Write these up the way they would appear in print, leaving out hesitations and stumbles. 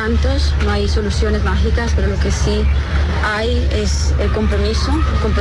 llantos, no hay soluciones mágicas, pero lo que sí hay es el compromiso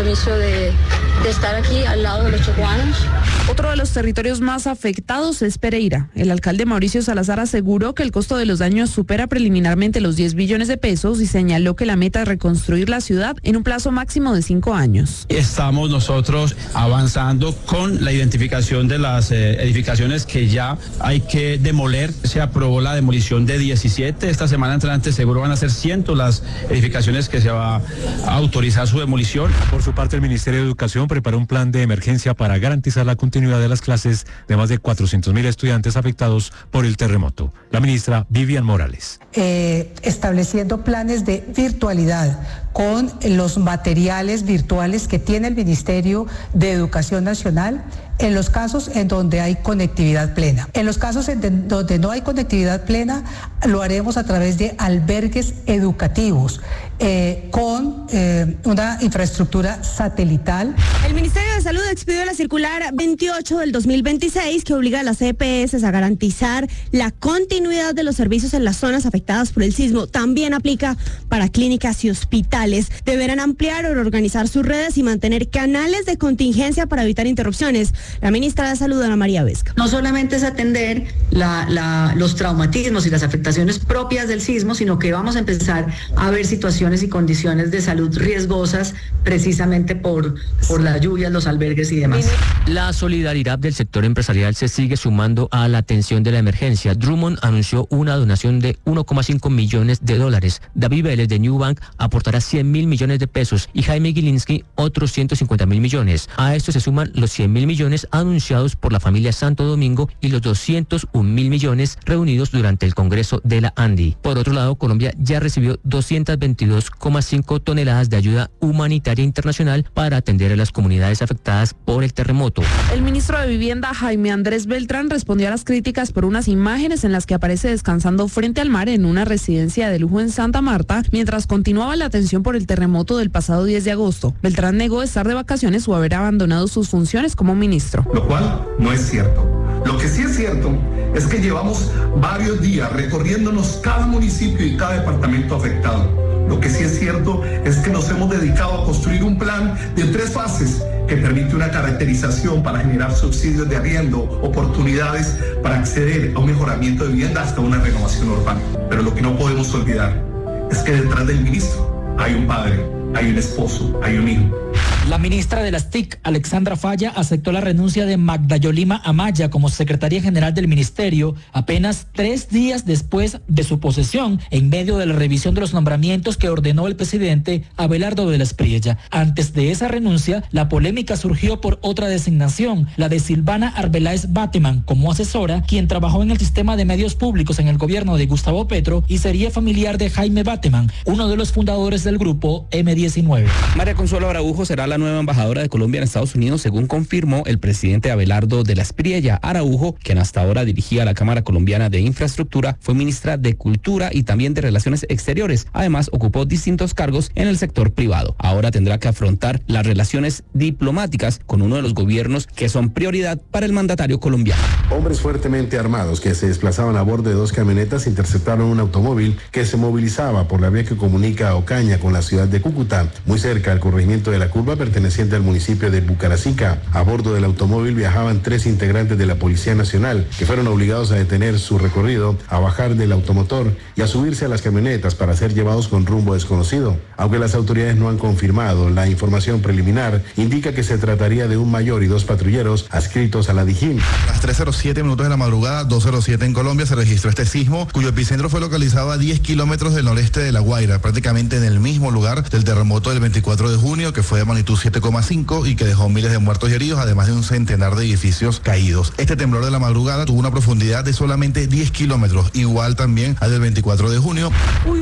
de estar aquí al lado de los chocuanos. Otro de los territorios más afectados es Pereira. El alcalde Mauricio Salazar aseguró que el costo de los daños supera preliminarmente los 10 billones de pesos y señaló que la meta es reconstruir la ciudad en un plazo máximo de 5 años. Estamos nosotros avanzando con la identificación de las edificaciones que ya hay que demoler. Se aprobó la demolición de 17. Esta semana entrante seguro van a ser 100 las edificaciones que se va a autorizar su demolición. Por su parte, el Ministerio de Educación preparó un plan de emergencia para garantizar la continuidad de las clases de más de 400.000 estudiantes afectados por el terremoto. La ministra Vivian Morales. Estableciendo planes de virtualidad con los materiales virtuales que tiene el Ministerio de Educación Nacional en los casos en donde hay conectividad plena. En los casos en donde no hay conectividad plena, lo haremos a través de albergues educativos con una infraestructura satelital. El Ministerio de Salud expidió la circular 28 del 2026 que obliga a las EPS a garantizar la continuidad de los servicios en las zonas afectadas por el sismo. También aplica para clínicas y hospitales. Deberán ampliar o reorganizar sus redes y mantener canales de contingencia para evitar interrupciones. La ministra de Salud, Ana María Vesca. No solamente es atender los traumatismos y las afectaciones propias del sismo, sino que vamos a empezar a ver situaciones y condiciones de salud riesgosas precisamente por las lluvias, los albergues y demás. La solidaridad del sector empresarial se sigue sumando a la atención de la emergencia. Drummond anunció una donación de $1,5 millones. David Vélez de New Bank aportará 100.000 millones de pesos y Jaime Gilinski otros 150.000 millones. A esto se suman los 100.000 millones anunciados por la familia Santo Domingo y los 201.000 millones reunidos durante el Congreso de la ANDI. Por otro lado, Colombia ya recibió 222,5 toneladas de ayuda humanitaria internacional para atender a las comunidades afectadas por el terremoto. El ministro de Vivienda, Jaime Andrés Beltrán, respondió a las críticas por unas imágenes en las que aparece descansando frente al mar en una residencia de lujo en Santa Marta, mientras continuaba la atención por el terremoto del pasado 10 de agosto. Beltrán negó estar de vacaciones o haber abandonado sus funciones como ministro. Lo cual no es cierto. Lo que sí es cierto es que llevamos varios días recorriéndonos cada municipio y cada departamento afectado. Lo que sí es cierto es que nos hemos dedicado a construir un plan de 3 fases que permite una caracterización para generar subsidios de arriendo, oportunidades para acceder a un mejoramiento de vivienda hasta una renovación urbana. Pero lo que no podemos olvidar es que detrás del ministro hay un padre, hay un esposo, hay un hijo. La ministra de las TIC, Alexandra Falla, aceptó la renuncia de Magda Yolima Amaya como secretaria general del ministerio apenas 3 días después de su posesión, en medio de la revisión de los nombramientos que ordenó el presidente Abelardo de la Espriella. Antes de esa renuncia, la polémica surgió por otra designación, la de Silvana Arbeláez Bateman como asesora, quien trabajó en el sistema de medios públicos en el gobierno de Gustavo Petro y sería familiar de Jaime Bateman, uno de los fundadores del grupo M19. María Consuelo Araujo será la nueva embajadora de Colombia en Estados Unidos, según confirmó el presidente Abelardo de la Espriella. Araujo, quien hasta ahora dirigía la Cámara Colombiana de Infraestructura, fue ministra de Cultura y también de Relaciones Exteriores. Además, ocupó distintos cargos en el sector privado. Ahora tendrá que afrontar las relaciones diplomáticas con uno de los gobiernos que son prioridad para el mandatario colombiano. Hombres fuertemente armados que se desplazaban a bordo de 2 camionetas interceptaron un automóvil que se movilizaba por la vía que comunica a Ocaña con la ciudad de Cúcuta, muy cerca al corregimiento de la Curva perteneciente al municipio de Bucaracica. A bordo del automóvil viajaban 3 integrantes de la Policía Nacional que fueron obligados a detener su recorrido, a bajar del automotor y a subirse a las camionetas para ser llevados con rumbo desconocido. Aunque las autoridades no han confirmado, la información preliminar indica que se trataría de un mayor y 2 patrulleros adscritos a la DIJÍN. A las 3:07 minutos de la madrugada, 2:07 en Colombia, se registró este sismo, cuyo epicentro fue localizado a 10 kilómetros del noreste de La Guaira, prácticamente en el mismo lugar del terremoto del 24 de junio, que fue de magnitud 7,5 y que dejó miles de muertos y heridos, además de un centenar de edificios caídos. Este temblor de la madrugada tuvo una profundidad de solamente 10 kilómetros, igual también al del 24 de junio. Uy.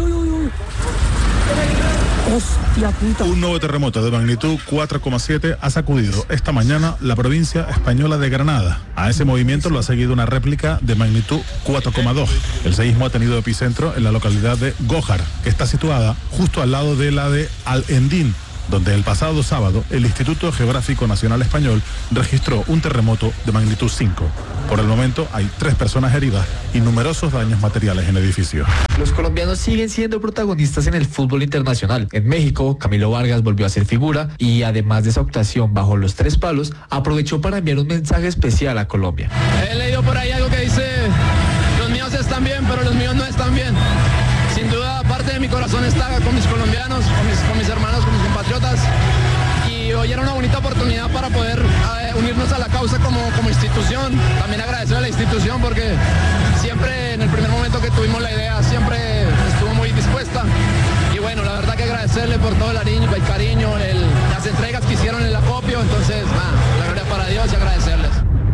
Hostia puta. Un nuevo terremoto de magnitud 4,7 ha sacudido esta mañana la provincia española de Granada. A ese movimiento lo ha seguido una réplica de magnitud 4,2. El seísmo ha tenido epicentro en la localidad de Gójar, que está situada justo al lado de la de Al-Endín, donde el pasado sábado el Instituto Geográfico Nacional Español registró un terremoto de magnitud 5. Por el momento hay 3 personas heridas y numerosos daños materiales en edificios. Los colombianos siguen siendo protagonistas en el fútbol internacional. En México, Camilo Vargas volvió a ser figura y además de esa actuación bajo los 3 palos, aprovechó para enviar un mensaje especial a Colombia. He leído por ahí algo que dice, los míos están bien, pero los míos no están bien. Sin duda, parte de mi corazón está con mis colombianos, con mis hermanos, con mis compatriotas. Y hoy era una bonita oportunidad para poder unirnos a la causa como institución. También agradecer a la institución porque siempre en el primer momento que tuvimos la idea, siempre estuvo muy dispuesta. Y bueno, la verdad que agradecerle por todo el cariño, las entregas que hicieron en el acopio. Entonces, la gloria para Dios y agradecerles.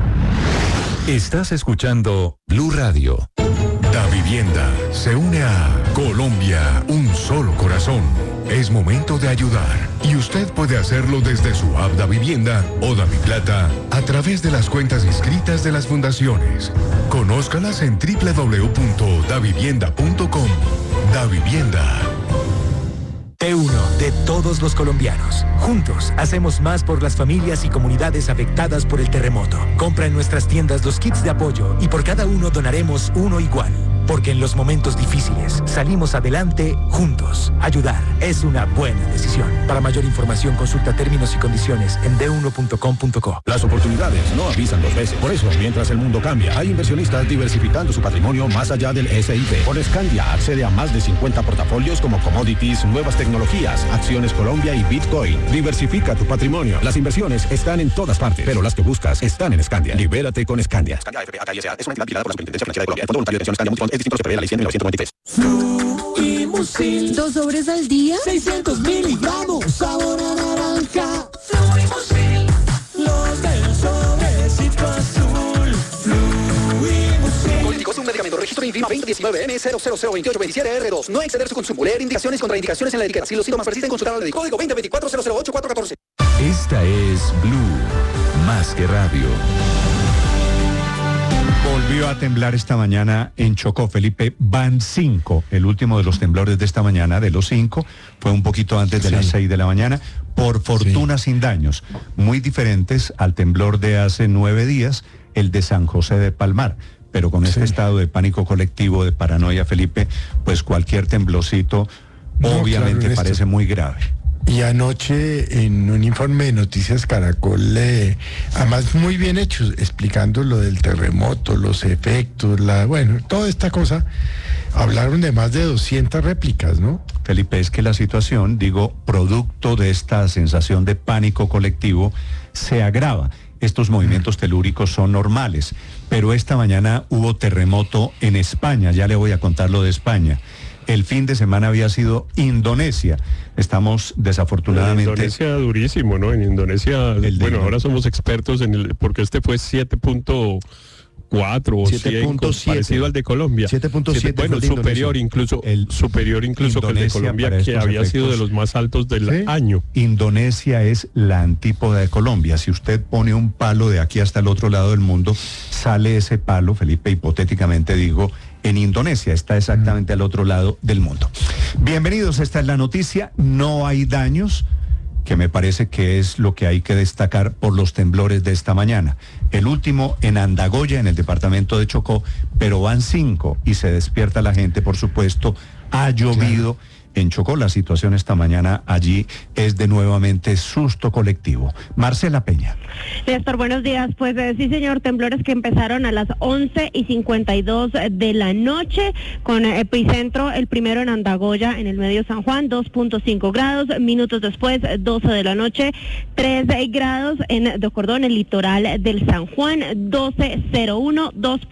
Estás escuchando Blue Radio. Da Vivienda se une a Colombia, un solo corazón. Es momento de ayudar y usted puede hacerlo desde su app Da Vivienda o Da Mi Plata a través de las cuentas inscritas de las fundaciones. Conózcalas en www.davivienda.com. Da Vivienda. T1 de todos los colombianos. Juntos hacemos más por las familias y comunidades afectadas por el terremoto. Compra en nuestras tiendas los kits de apoyo y por cada uno donaremos uno igual. Porque en los momentos difíciles salimos adelante juntos. Ayudar es una buena decisión. Para mayor información consulta términos y condiciones en d1.com.co. Las oportunidades no avisan 2 veces. Por eso, mientras el mundo cambia, hay inversionistas diversificando su patrimonio más allá del S&P. Con Scandia accede a más de 50 portafolios como commodities, nuevas tecnologías, acciones Colombia y Bitcoin. Diversifica tu patrimonio. Las inversiones están en todas partes, pero las que buscas están en Scandia. Libérate con Scandia. Scandia FPA-KSA es una entidad vigilada por la Superintendencia Financiera de Colombia. El Fondo Voluntario de Pensión Scandia Multifond es distinto, se prevé la ley 100 de 1993. Fluimusil. 2 sobres al día. 600 miligramos. Sabor a naranja. Fluimusil. Los del sobrecito azul. Fluimusil. Políticos, un medicamento. Registro INVIMA 2019-M002827R2. No exceder su consumo. Leer indicaciones y contraindicaciones en la etiqueta. Si los síntomas persisten, consultar al médico. Código 2024-008-414. Esta es Blue, más que radio. Volvió a temblar esta mañana en Chocó, Felipe. Van 5. El último de los temblores de esta mañana, de los 5, fue un poquito antes de las 6 de la mañana. Por fortuna sin daños. Muy diferentes al temblor de hace 9 días, el de San José de Palmar. Pero con este estado de pánico colectivo, de paranoia, Felipe, pues cualquier temblorcito obviamente parece muy grave. Y anoche en un informe de Noticias Caracol, además muy bien hecho, explicando lo del terremoto, los efectos, toda esta cosa, hablaron de más de 200 réplicas, ¿no? Felipe, es que la situación, producto de esta sensación de pánico colectivo, se agrava. Estos movimientos telúricos son normales, pero esta mañana hubo terremoto en España, ya le voy a contar lo de España. El fin de semana había sido Indonesia. Estamos desafortunadamente... En Indonesia durísimo, ¿no? En Indonesia, ahora somos expertos porque este fue 7.4 o 7.7, parecido al de Colombia. 7.7. Bueno, superior incluso que el de Colombia, que había sido de los más altos del año. Indonesia es la antípoda de Colombia. Si usted pone un palo de aquí hasta el otro lado del mundo, sale ese palo, Felipe, hipotéticamente digo, en Indonesia, está exactamente al otro lado del mundo. Bienvenidos, esta es la noticia, no hay daños, que me parece que es lo que hay que destacar por los temblores de esta mañana. El último en Andagoya, en el departamento de Chocó, pero van 5 y se despierta la gente, por supuesto, ha llovido. Claro. En Chocó la situación esta mañana allí es de nuevamente susto colectivo. Marcela Peña. Néstor, buenos días. Pues sí, señor, temblores que empezaron a las 11:52 de la noche, con epicentro el primero en Andagoya, en el medio San Juan, 2.5 grados. Minutos después, 12 de la noche, 3 grados en De Cordón, el litoral del San Juan, 12:01,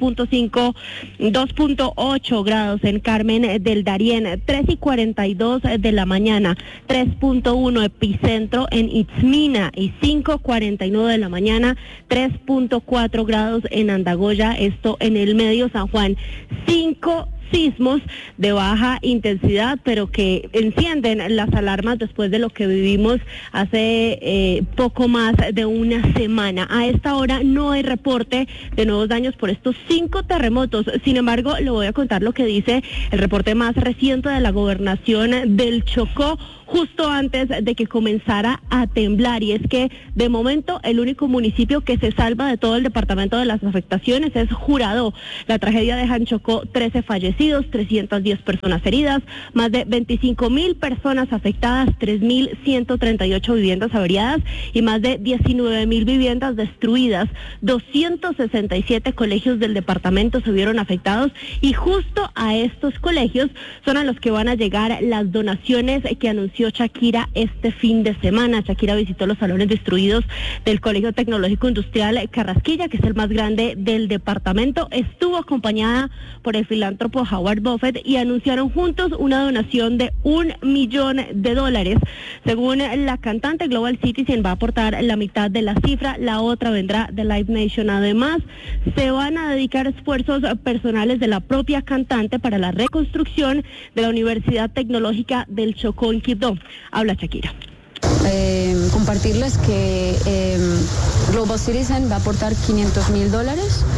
2.8 grados en Carmen del Darién, 3:42 de la mañana, 3.1 epicentro en Itzmina y 5:49 de la mañana, 3.4 grados en Andagoya, esto en el medio San Juan, 5 sismos de baja intensidad, pero que encienden las alarmas después de lo que vivimos hace poco más de una semana. A esta hora no hay reporte de nuevos daños por estos 5 terremotos. Sin embargo, le voy a contar lo que dice el reporte más reciente de la gobernación del Chocó, justo antes de que comenzara a temblar, y es que de momento el único municipio que se salva de todo el departamento de las afectaciones es Jurado. La tragedia deja en Chocó 13 fallecidos, 310 personas heridas, más de 25.000 personas afectadas, 3.138 viviendas averiadas y más de 19.000 viviendas destruidas. 267 colegios del departamento se vieron afectados, y justo a estos colegios son a los que van a llegar las donaciones que anunció Shakira este fin de semana. Shakira visitó los salones destruidos del Colegio Tecnológico Industrial Carrasquilla, que es el más grande del departamento. Estuvo acompañada por el filántropo Howard Buffett y anunciaron juntos una donación de $1 millón. Según la cantante, Global Citizen va a aportar la mitad de la cifra, la otra vendrá de Live Nation. Además, se van a dedicar esfuerzos personales de la propia cantante para la reconstrucción de la Universidad Tecnológica del Chocó en Quibdó. Habla Shakira. Compartirles que Global Citizen va a aportar $500,000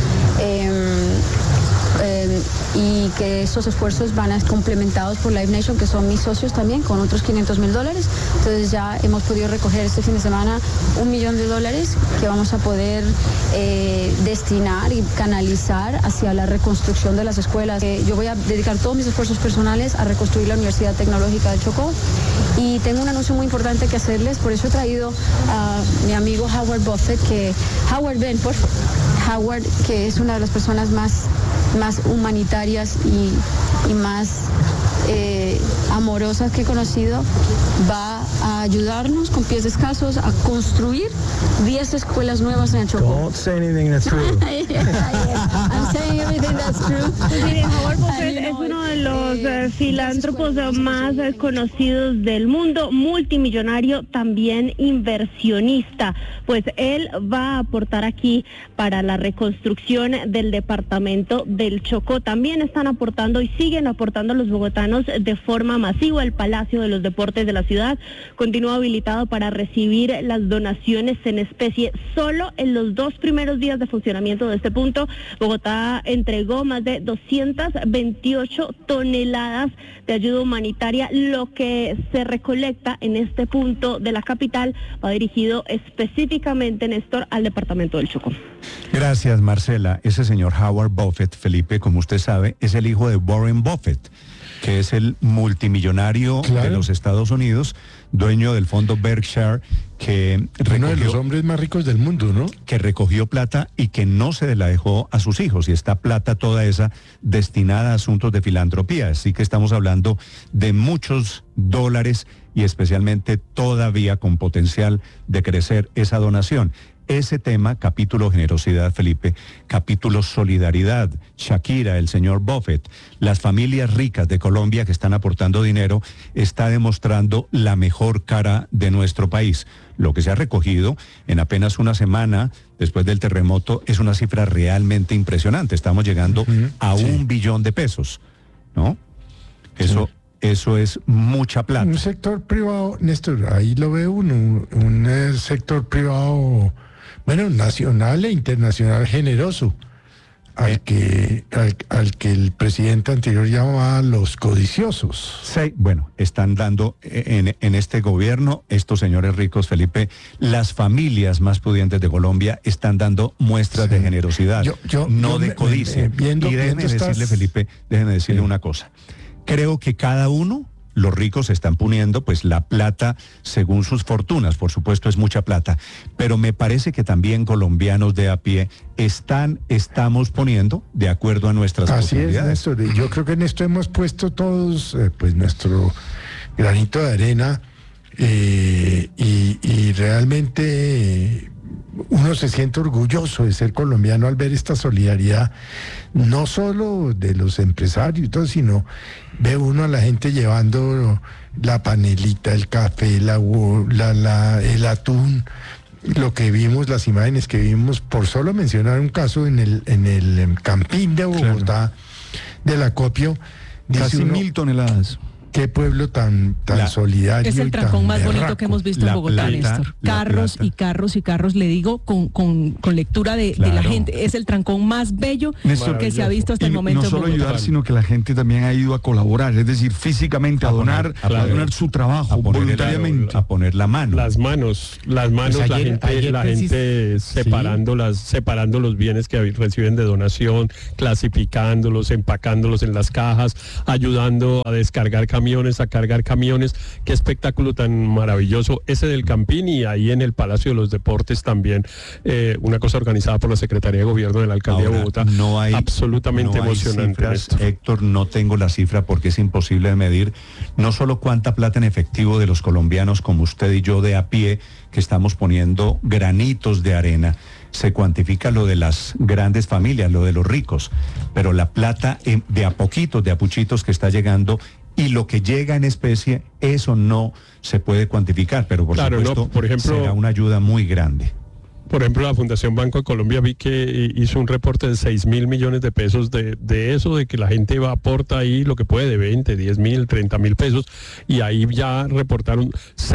y que estos esfuerzos van a ser complementados por Live Nation, que son mis socios también, con otros $500,000. Entonces ya hemos podido recoger este fin de semana $1 millón que vamos a poder destinar y canalizar hacia la reconstrucción de las escuelas. Yo voy a dedicar todos mis esfuerzos personales a reconstruir la Universidad Tecnológica del Chocó, y tengo un anuncio muy importante que hacerles. Por eso he traído a mi amigo Howard Buffett, Howard, ven, por favor. Howard, que es una de las personas más humanitarias y más amorosas que he conocido, va a ayudarnos con pies descalzos a construir 10 escuelas nuevas en el Chocó. Don't say anything that's true. I'm saying everything that's true. Howard Buffett es uno de los filántropos más conocidos del mundo, multimillonario, también inversionista. Pues él va a aportar aquí para la reconstrucción del departamento del Chocó. También están aportando y siguen aportando los bogotanos de forma masiva. El Palacio de los Deportes de la ciudad continúa habilitado para recibir las donaciones en especie. Solo en los 2 primeros días de funcionamiento de este punto, Bogotá entregó más de 228 toneladas de ayuda humanitaria. Lo que se recolecta en este punto de la capital va dirigido específicamente, Néstor, al departamento del Chocó. Gracias, Marcela. Ese señor Howard Buffett, Felipe, como usted sabe, es el hijo de Warren Buffett, que es el multimillonario de los Estados Unidos, dueño del fondo Berkshire, que uno de los hombres más ricos del mundo, ¿no? Que recogió plata y que no se la dejó a sus hijos, y está plata toda esa destinada a asuntos de filantropía. Así que estamos hablando de muchos dólares, y especialmente todavía con potencial de crecer esa donación. Ese tema, capítulo generosidad, Felipe, capítulo solidaridad, Shakira, el señor Buffett, las familias ricas de Colombia que están aportando dinero, está demostrando la mejor cara de nuestro país. Lo que se ha recogido en apenas una semana después del terremoto es una cifra realmente impresionante. Estamos llegando a $1 billón, ¿no? Eso es mucha plata. Un sector privado, Néstor, ahí lo ve uno, un sector privado, bueno, nacional e internacional generoso, al que el presidente anterior llamaba los codiciosos. Sí, bueno, están dando en este gobierno, estos señores ricos, Felipe, las familias más pudientes de Colombia están dando muestras de generosidad, no de codicia. Y déjeme decirle, Felipe, déjeme una cosa. Creo que cada uno, los ricos están poniendo pues la plata según sus fortunas, por supuesto es mucha plata, pero me parece que también colombianos de a pie estamos poniendo de acuerdo a nuestras posibilidades. Así es, Néstor. Yo creo que en esto hemos puesto todos pues nuestro granito de arena, y realmente uno se siente orgulloso de ser colombiano al ver esta solidaridad, no solo de los empresarios y todo, sino ve uno a la gente llevando la panelita, el café, el atún, lo que vimos, las imágenes que vimos, por solo mencionar un caso en el Campín de Bogotá, del acopio. Casi 1.000 toneladas. Qué pueblo tan solidario. Es el trancón más bonito que hemos visto en Bogotá, Néstor. Carros y carros, le digo, con lectura de la gente. Es el trancón más bello que se ha visto hasta el momento. No solo ayudar, sino que la gente también ha ido a colaborar, es decir, físicamente a donar su trabajo, voluntariamente. A poner la mano. Las manos, pues la gente separando los bienes que reciben de donación, clasificándolos, empacándolos en las cajas, ayudando a descargar camiones, a cargar camiones. Qué espectáculo tan maravilloso ese del Campín, y ahí en el Palacio de los Deportes también, una cosa organizada por la Secretaría de Gobierno de la Alcaldía de Bogotá. Absolutamente emocionante. Héctor, no tengo la cifra porque es imposible de medir, no solo cuánta plata en efectivo de los colombianos como usted y yo de a pie, que estamos poniendo granitos de arena, se cuantifica lo de las grandes familias, lo de los ricos, pero la plata de a poquitos, de a puchitos que está llegando, y lo que llega en especie, eso no se puede cuantificar, pero por supuesto, por ejemplo, será una ayuda muy grande. Por ejemplo, la Fundación Banco de Colombia, vi que hizo un reporte de 6.000 millones de pesos de eso, de que la gente aporta ahí lo que puede, de 20, 10.000, 30.000 pesos, y ahí ya reportaron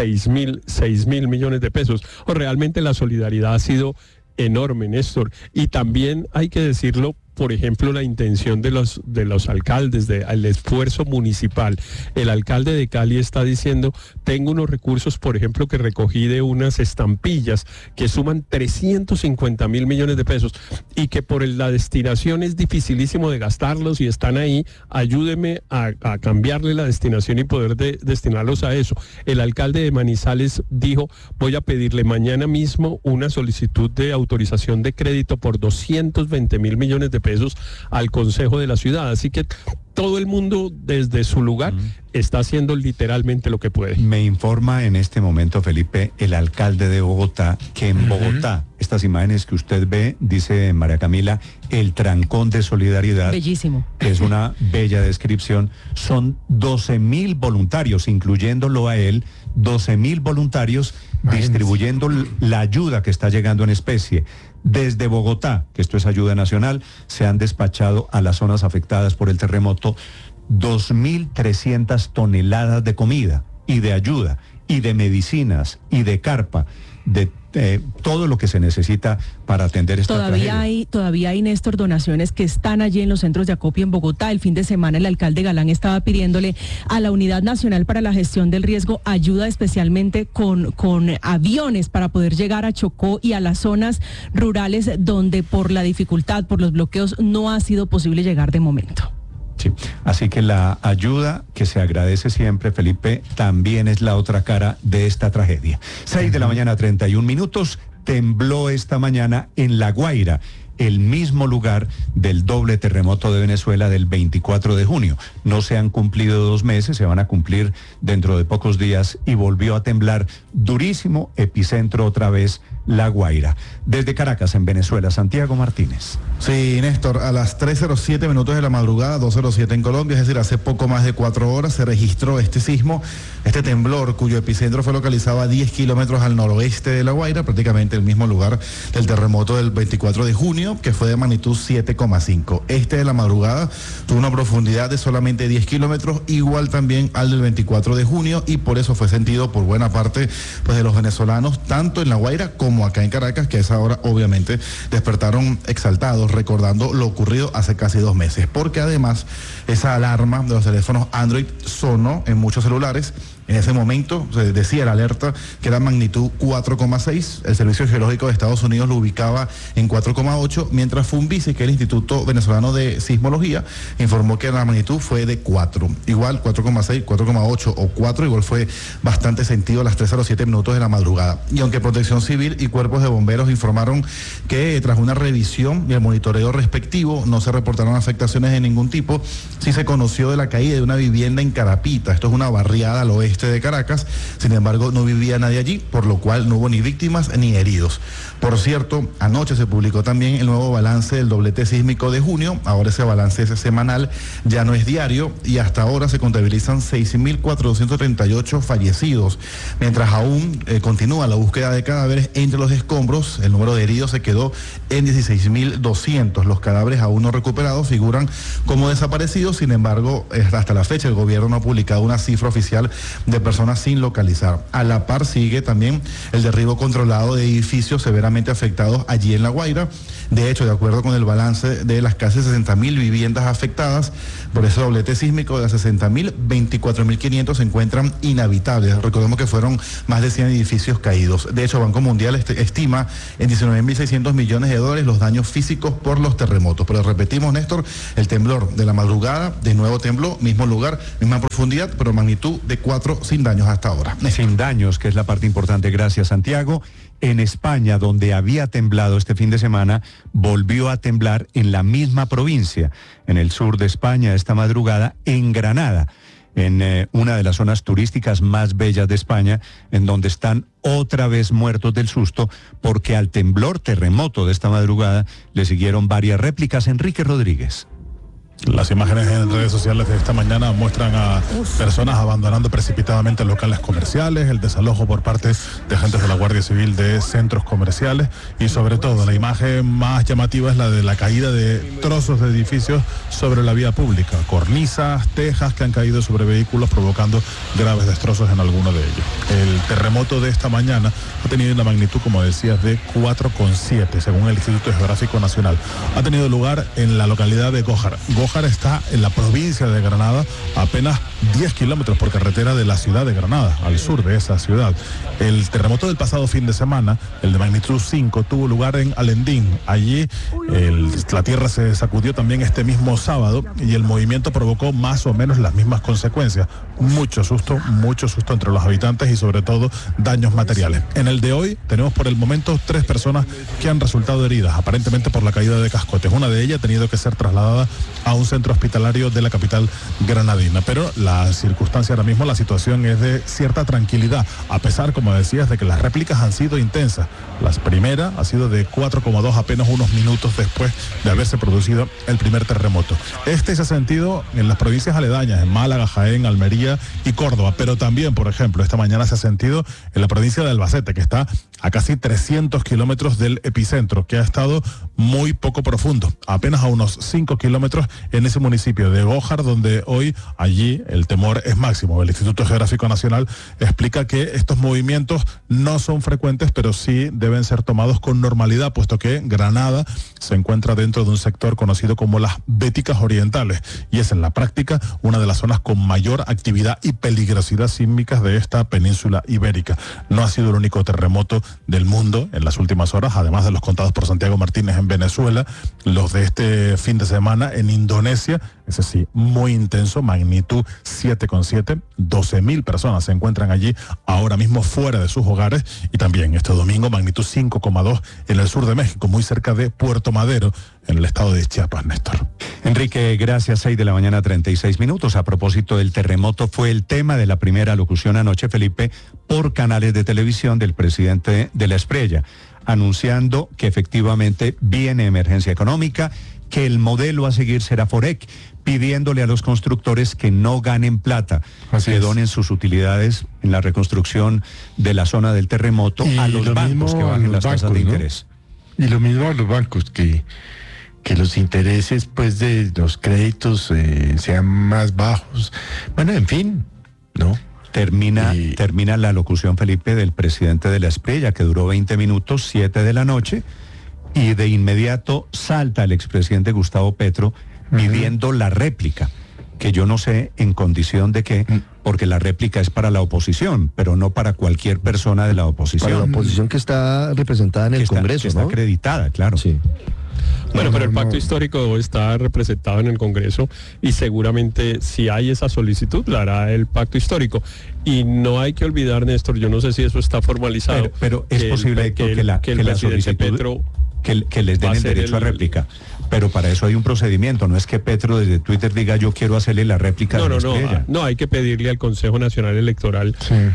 6.000 millones de pesos. Realmente la solidaridad ha sido enorme, Néstor, y también hay que decirlo, por ejemplo, la intención de los alcaldes, el esfuerzo municipal. El alcalde de Cali está diciendo, tengo unos recursos, por ejemplo, que recogí de unas estampillas que suman 350.000 millones de pesos, y que por la destinación es dificilísimo de gastarlos y están ahí, ayúdeme a cambiarle la destinación y poder destinarlos a eso. El alcalde de Manizales dijo, voy a pedirle mañana mismo una solicitud de autorización de crédito por 220.000 millones de pesos al Consejo de la Ciudad. Así que todo el mundo desde su lugar está haciendo literalmente lo que puede. Me informa en este momento, Felipe, el alcalde de Bogotá, que en Bogotá, estas imágenes que usted ve, dice María Camila, el trancón de solidaridad. Bellísimo. Que es una bella descripción. Son 12.000 voluntarios, incluyéndolo a él, 12.000 voluntarios distribuyendo la ayuda que está llegando en especie. Desde Bogotá, que esto es ayuda nacional, se han despachado a las zonas afectadas por el terremoto 2.300 toneladas de comida y de ayuda y de medicinas y de carpa, de todo lo que se necesita para atender esta tragedia. Todavía hay, Néstor, donaciones que están allí en los centros de acopio en Bogotá. El fin de semana el alcalde Galán estaba pidiéndole a la Unidad Nacional para la Gestión del Riesgo ayuda especialmente con aviones para poder llegar a Chocó y a las zonas rurales donde por la dificultad, por los bloqueos, no ha sido posible llegar de momento. Sí, así que la ayuda que se agradece siempre, Felipe, también es la otra cara de esta tragedia. 6 de la mañana, 31 minutos, tembló esta mañana en La Guaira, el mismo lugar del doble terremoto de Venezuela del 24 de junio. No se han cumplido 2 meses, se van a cumplir dentro de pocos días, y volvió a temblar durísimo, epicentro otra vez, La Guaira. Desde Caracas, en Venezuela, Santiago Martínez. Sí, Néstor, a las 3:07 minutos de la madrugada, 2:07 en Colombia, es decir, hace poco más de 4 horas, se registró este sismo, este temblor, cuyo epicentro fue localizado a 10 kilómetros al noroeste de La Guaira, prácticamente el mismo lugar del terremoto del 24 de junio, que fue de magnitud 7,5. Este de la madrugada tuvo una profundidad de solamente 10 kilómetros, igual también al del 24 de junio, y por eso fue sentido por buena parte de los venezolanos, tanto en La Guaira como acá en Caracas, que a esa hora obviamente despertaron exaltados, recordando lo ocurrido hace casi 2 meses, porque además esa alarma de los teléfonos Android sonó en muchos celulares. En ese momento se decía la alerta que era magnitud 4,6. El Servicio Geológico de Estados Unidos lo ubicaba en 4,8, mientras Funvici, que es el Instituto Venezolano de Sismología, informó que la magnitud fue de 4. Igual 4,6, 4,8 o 4, igual fue bastante sentido a las 3:07 minutos de la madrugada. Y aunque Protección Civil y cuerpos de bomberos informaron que tras una revisión y el monitoreo respectivo no se reportaron afectaciones de ningún tipo, sí se conoció de la caída de una vivienda en Carapita. Esto es una barriada al oeste oeste de Caracas. Sin embargo, no vivía nadie allí, por lo cual no hubo ni víctimas ni heridos. Por cierto, anoche se publicó también el nuevo balance del doblete sísmico de junio. Ahora ese balance es semanal, ya no es diario, y hasta ahora se contabilizan 6.438 fallecidos. Mientras aún continúa la búsqueda de cadáveres entre los escombros, el número de heridos se quedó en 16.200. Los cadáveres aún no recuperados figuran como desaparecidos. Sin embargo, hasta la fecha el gobierno no ha publicado una cifra oficial de personas sin localizar. A la par sigue también el derribo controlado de edificios severamente afectados allí en La Guaira. De hecho, de acuerdo con el balance de las casi 60.000 viviendas afectadas por ese doblete sísmico, de las 60.000, 24.500 se encuentran inhabitables. Recordemos que fueron más de 100 edificios caídos. De hecho, Banco Mundial estima en 19.600 millones de dólares los daños físicos por los terremotos. Pero repetimos, Néstor, el temblor de la madrugada de nuevo tembló, mismo lugar, misma profundidad, pero magnitud de 4 sin daños hasta ahora. Sin daños, que es la parte importante. Gracias, Santiago. En España, donde había temblado este fin de semana, volvió a temblar en la misma provincia, en el sur de España, esta madrugada, en Granada, en una de las zonas turísticas más bellas de España, en donde están otra vez muertos del susto, porque al terremoto de esta madrugada le siguieron varias réplicas. Enrique Rodríguez. Las imágenes en redes sociales de esta mañana muestran a personas abandonando precipitadamente locales comerciales, el desalojo por parte de agentes de la Guardia Civil de centros comerciales y sobre todo la imagen más llamativa es la de la caída de trozos de edificios sobre la vía pública, cornisas, tejas que han caído sobre vehículos provocando graves destrozos en alguno de ellos. El terremoto de esta mañana ha tenido una magnitud, como decías, de 4,7 según el Instituto Geográfico Nacional. Ha tenido lugar en la localidad de Gójar. Gójar está en la provincia de Granada, a apenas 10 kilómetros por carretera de la ciudad de Granada, al sur de esa ciudad. El terremoto del pasado fin de semana, el de magnitud 5, tuvo lugar en Alendín. Allí la tierra se sacudió también este mismo sábado y el movimiento provocó más o menos las mismas consecuencias. Mucho susto entre los habitantes y sobre todo daños materiales. En el de hoy tenemos por el momento 3 personas que han resultado heridas, aparentemente por la caída de cascotes. Una de ellas ha tenido que ser trasladada a un centro hospitalario de la capital granadina. Pero la circunstancia ahora mismo, la situación es de cierta tranquilidad, a pesar, como decías, de que las réplicas han sido intensas. La primera ha sido de 4,2 apenas unos minutos después de haberse producido el primer terremoto. Este se ha sentido en las provincias aledañas, en Málaga, Jaén, Almería y Córdoba, pero también, por ejemplo, esta mañana se ha sentido en la provincia de Albacete, que está a casi 300 kilómetros del epicentro, que ha estado muy poco profundo, apenas a unos 5 kilómetros en ese municipio de Gójar, donde hoy allí el temor es máximo. El Instituto Geográfico Nacional explica que estos movimientos no son frecuentes, pero sí deben ser tomados con normalidad, puesto que Granada se encuentra dentro de un sector conocido como las Béticas Orientales y es en la práctica una de las zonas con mayor actividad y peligrosidad sísmicas de esta península ibérica. No ha sido el único terremoto del mundo en las últimas horas, además de los contados por Santiago Martínez en Venezuela, los de este fin de semana en Indonesia, ese sí, muy intenso, magnitud 7,7, 12.000 personas se encuentran allí ahora mismo fuera de sus hogares, y también este domingo magnitud 5,2 en el sur de México, muy cerca de Puerto Madero, en el estado de Chiapas, Néstor. Enrique, gracias. 6 de la mañana, 36 minutos. A propósito del terremoto, fue el tema de la primera locución anoche, Felipe, por canales de televisión del presidente de la Espriella, anunciando que efectivamente viene emergencia económica, que el modelo a seguir será Forec, pidiéndole a los constructores que no ganen plata, que donen sus utilidades en la reconstrucción de la zona del terremoto a los bancos, que bajen las tasas de interés. Y lo mismo a los bancos, que los intereses pues de los créditos sean más bajos. Bueno, en fin, ¿no? Termina la locución, Felipe, del presidente de la Espriella, que duró 20 minutos, 7 de la noche, y de inmediato salta el expresidente Gustavo Petro pidiendo la réplica, que yo no sé en condición de qué, porque la réplica es para la oposición, pero no para cualquier persona de la oposición. Para la oposición que está representada en el Congreso, que está acreditada, claro. Sí. Bueno, pero el pacto histórico está representado en el Congreso y seguramente si hay esa solicitud la hará el pacto histórico. Y no hay que olvidar, Néstor, yo no sé si eso está formalizado. Pero es posible que la solicitud, Petro que les den el derecho a réplica. Pero para eso hay un procedimiento, no es que Petro desde Twitter diga yo quiero hacerle la réplica de la estrella. No, hay que pedirle al Consejo Nacional Electoral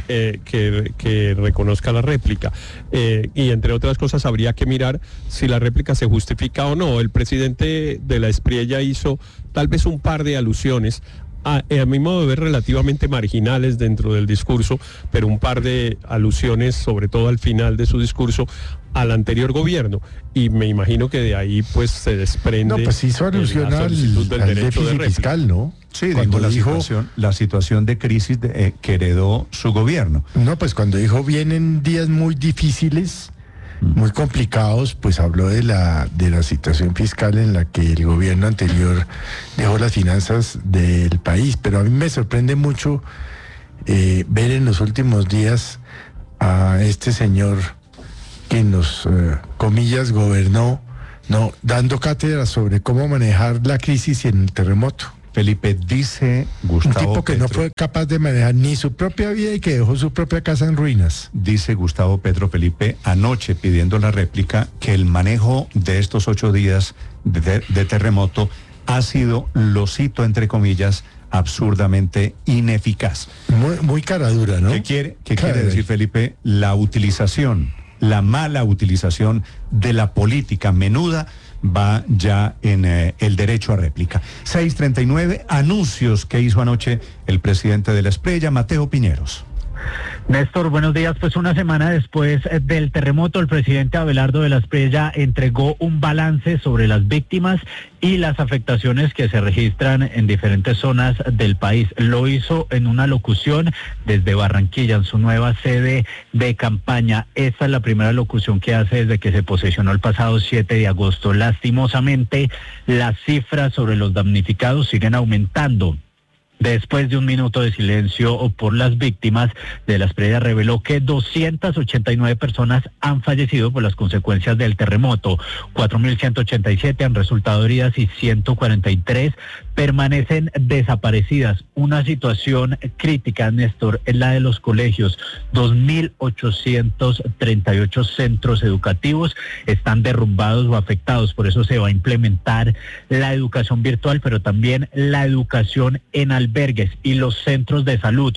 que reconozca la réplica. Y entre otras cosas habría que mirar si la réplica se justifica o no. El presidente de la Espriella hizo tal vez un par de alusiones a mi modo de ver relativamente marginales dentro del discurso, pero un par de alusiones, sobre todo al final de su discurso, al anterior gobierno, y me imagino que de ahí pues se desprende. No, pues hizo alusión al déficit fiscal, ¿no? Sí, cuando dijo la situación de crisis que heredó su gobierno. No, pues cuando dijo vienen días muy difíciles, muy complicados, pues habló de la situación fiscal en la que el gobierno anterior dejó las finanzas del país. Pero a mí me sorprende mucho ver en los últimos días a este señor que nos, comillas, gobernó, dando cátedra sobre cómo manejar la crisis y en el terremoto. Felipe, dice Gustavo Un tipo que Petro, no fue capaz de manejar ni su propia vida y que dejó su propia casa en ruinas. Dice Gustavo Petro, Felipe, anoche pidiendo la réplica, que el manejo de estos 8 días de terremoto ha sido, lo cito entre comillas, absurdamente ineficaz. Muy cara dura, ¿no? ¿Qué quiere decir, Felipe? La mala utilización de la política menuda va ya en el derecho a réplica. 6:39, anuncios que hizo anoche el presidente de la Espriella, Mateo Piñeros. Néstor, buenos días. Pues una semana después del terremoto, el presidente Abelardo de la Espriella entregó un balance sobre las víctimas y las afectaciones que se registran en diferentes zonas del país. Lo hizo en una locución desde Barranquilla, en su nueva sede de campaña. Esta es la primera locución que hace desde que se posesionó el pasado 7 de agosto. Lastimosamente, las cifras sobre los damnificados siguen aumentando. Después de un minuto de silencio por las víctimas de la Espriella, reveló que 289 personas han fallecido por las consecuencias del terremoto, 4.187 han resultado heridas y 143 permanecen desaparecidas. Una situación crítica, Néstor, es la de los colegios. 2.838 centros educativos están derrumbados o afectados. Por eso se va a implementar la educación virtual, pero también la educación en albergues y los centros de salud.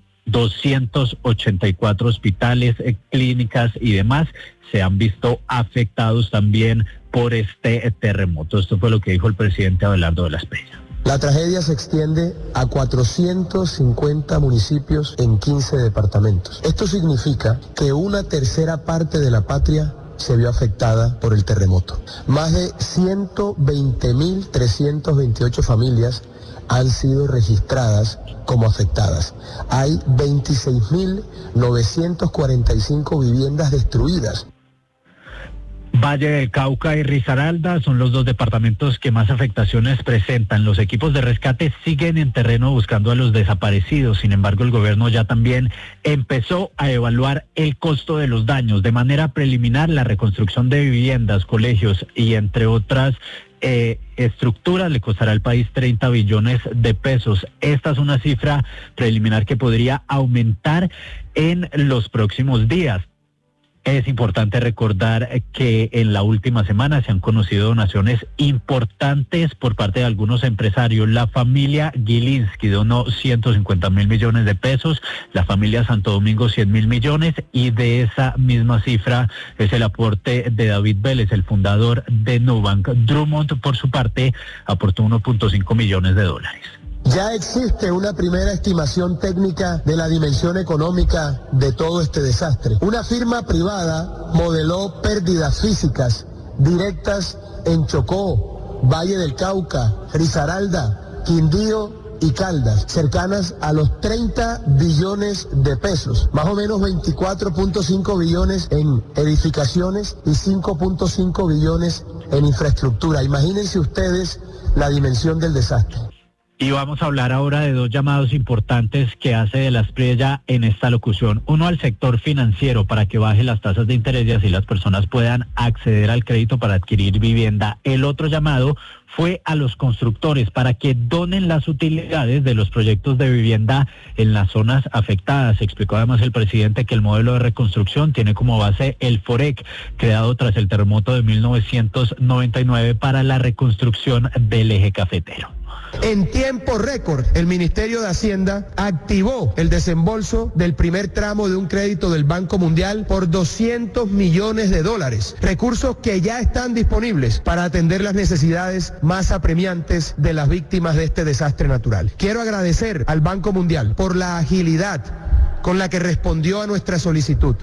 284 hospitales, clínicas y demás se han visto afectados también por este terremoto. Esto fue lo que dijo el presidente Abelardo de la Espriella. La tragedia se extiende a 450 municipios en 15 departamentos. Esto significa que una tercera parte de la patria se vio afectada por el terremoto. Más de 120.328 familias han sido registradas como afectadas. Hay 26.945 viviendas destruidas. Valle del Cauca y Risaralda son los dos departamentos que más afectaciones presentan. Los equipos de rescate siguen en terreno buscando a los desaparecidos. Sin embargo, el gobierno ya también empezó a evaluar el costo de los daños. De manera preliminar, la reconstrucción de viviendas, colegios y entre otras estructuras le costará al país 30 billones de pesos. Esta es una cifra preliminar que podría aumentar en los próximos días. Es importante recordar que en la última semana se han conocido donaciones importantes por parte de algunos empresarios. La familia Gilinski donó 150.000 millones de pesos, la familia Santo Domingo 100.000 millones y de esa misma cifra es el aporte de David Vélez, el fundador de Nubank. Drummond, por su parte, aportó 1.5 millones de dólares. Ya existe una primera estimación técnica de la dimensión económica de todo este desastre. Una firma privada modeló pérdidas físicas directas en Chocó, Valle del Cauca, Risaralda, Quindío y Caldas, cercanas a los 30 billones de pesos, más o menos 24.5 billones en edificaciones y 5.5 billones en infraestructura. Imagínense ustedes la dimensión del desastre. Y vamos a hablar ahora de dos llamados importantes que hace de la Asprilla en esta locución. Uno al sector financiero para que baje las tasas de interés y así las personas puedan acceder al crédito para adquirir vivienda. El otro llamado fue a los constructores para que donen las utilidades de los proyectos de vivienda en las zonas afectadas. Explicó además el presidente que el modelo de reconstrucción tiene como base el FOREC, creado tras el terremoto de 1999 para la reconstrucción del eje cafetero. En tiempo récord, el Ministerio de Hacienda activó el desembolso del primer tramo de un crédito del Banco Mundial por $200 millones, recursos que ya están disponibles para atender las necesidades más apremiantes de las víctimas de este desastre natural. Quiero agradecer al Banco Mundial por la agilidad con la que respondió a nuestra solicitud.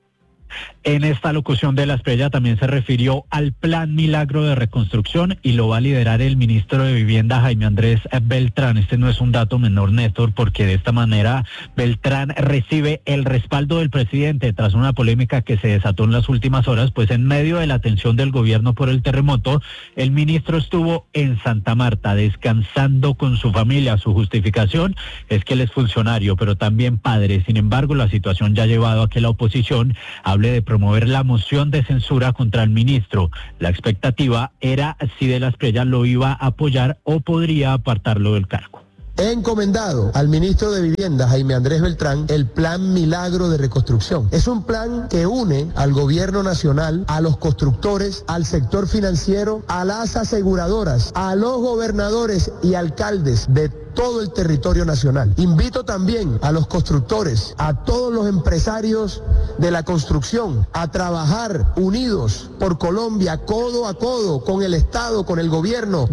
En esta locución de la Asprilla también se refirió al Plan Milagro de Reconstrucción y lo va a liderar el ministro de Vivienda, Jaime Andrés Beltrán. Este no es un dato menor, Néstor, porque de esta manera Beltrán recibe el respaldo del presidente tras una polémica que se desató en las últimas horas, pues en medio de la atención del gobierno por el terremoto, el ministro estuvo en Santa Marta descansando con su familia. Su justificación es que él es funcionario, pero también padre. Sin embargo, la situación ya ha llevado a que la oposición hable de promover la moción de censura contra el ministro. La expectativa era si de la Asprilla lo iba a apoyar o podría apartarlo del cargo. He encomendado al ministro de Vivienda, Jaime Andrés Beltrán, el Plan Milagro de Reconstrucción. Es un plan que une al gobierno nacional, a los constructores, al sector financiero, a las aseguradoras, a los gobernadores y alcaldes de todo el territorio nacional. Invito también a los constructores, a todos los empresarios de la construcción, a trabajar unidos por Colombia, codo a codo, con el Estado, con el gobierno.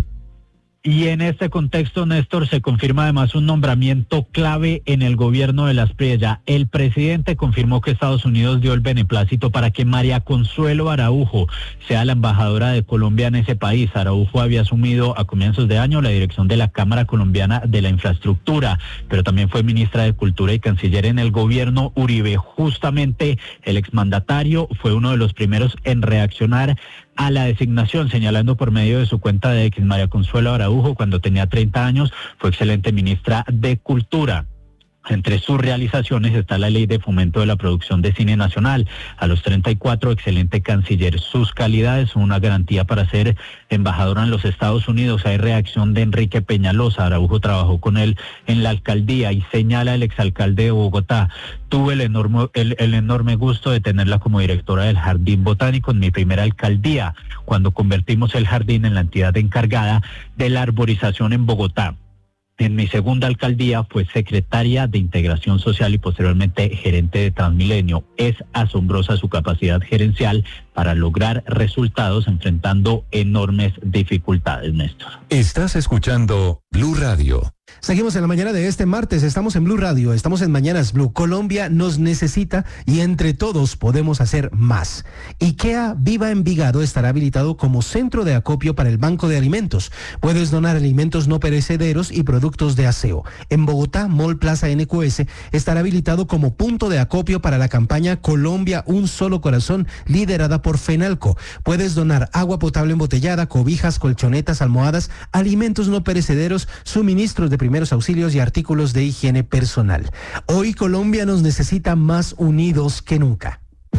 Y en este contexto, Néstor, se confirma además un nombramiento clave en el gobierno de la Asprilla. El presidente confirmó que Estados Unidos dio el beneplácito para que María Consuelo Araujo sea la embajadora de Colombia en ese país. Araujo había asumido a comienzos de año la dirección de la Cámara Colombiana de la Infraestructura, pero también fue ministra de Cultura y canciller en el gobierno Uribe. Justamente el exmandatario fue uno de los primeros en reaccionar a la designación, señalando por medio de su cuenta de X, María Consuelo Araujo, cuando tenía 30 años, fue excelente ministra de Cultura. Entre sus realizaciones está la Ley de Fomento de la Producción de Cine Nacional. A los 34, excelente canciller. Sus calidades son una garantía para ser embajadora en los Estados Unidos. Hay reacción de Enrique Peñalosa. Araujo trabajó con él en la alcaldía y señala el exalcalde de Bogotá: tuve el enorme gusto de tenerla como directora del Jardín Botánico en mi primera alcaldía, cuando convertimos el jardín en la entidad encargada de la arborización en Bogotá. En mi segunda alcaldía fue secretaria de Integración Social y posteriormente gerente de Transmilenio. Es asombrosa su capacidad gerencial para lograr resultados enfrentando enormes dificultades, Néstor. Estás escuchando Blue Radio. Seguimos en la mañana de este martes, estamos en Blue Radio, estamos en Mañanas Blue. Colombia nos necesita y entre todos podemos hacer más. IKEA Viva Envigado estará habilitado como centro de acopio para el Banco de Alimentos. Puedes donar alimentos no perecederos y productos de aseo. En Bogotá, Mall Plaza NQS estará habilitado como punto de acopio para la campaña Colombia Un Solo Corazón, liderada por FENALCO. Puedes donar agua potable embotellada, cobijas, colchonetas, almohadas, alimentos no perecederos, suministros de primeros auxilios y artículos de higiene personal. Hoy Colombia nos necesita más unidos que nunca.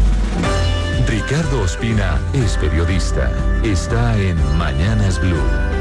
Ricardo Ospina es periodista. Está en Mañanas Blue.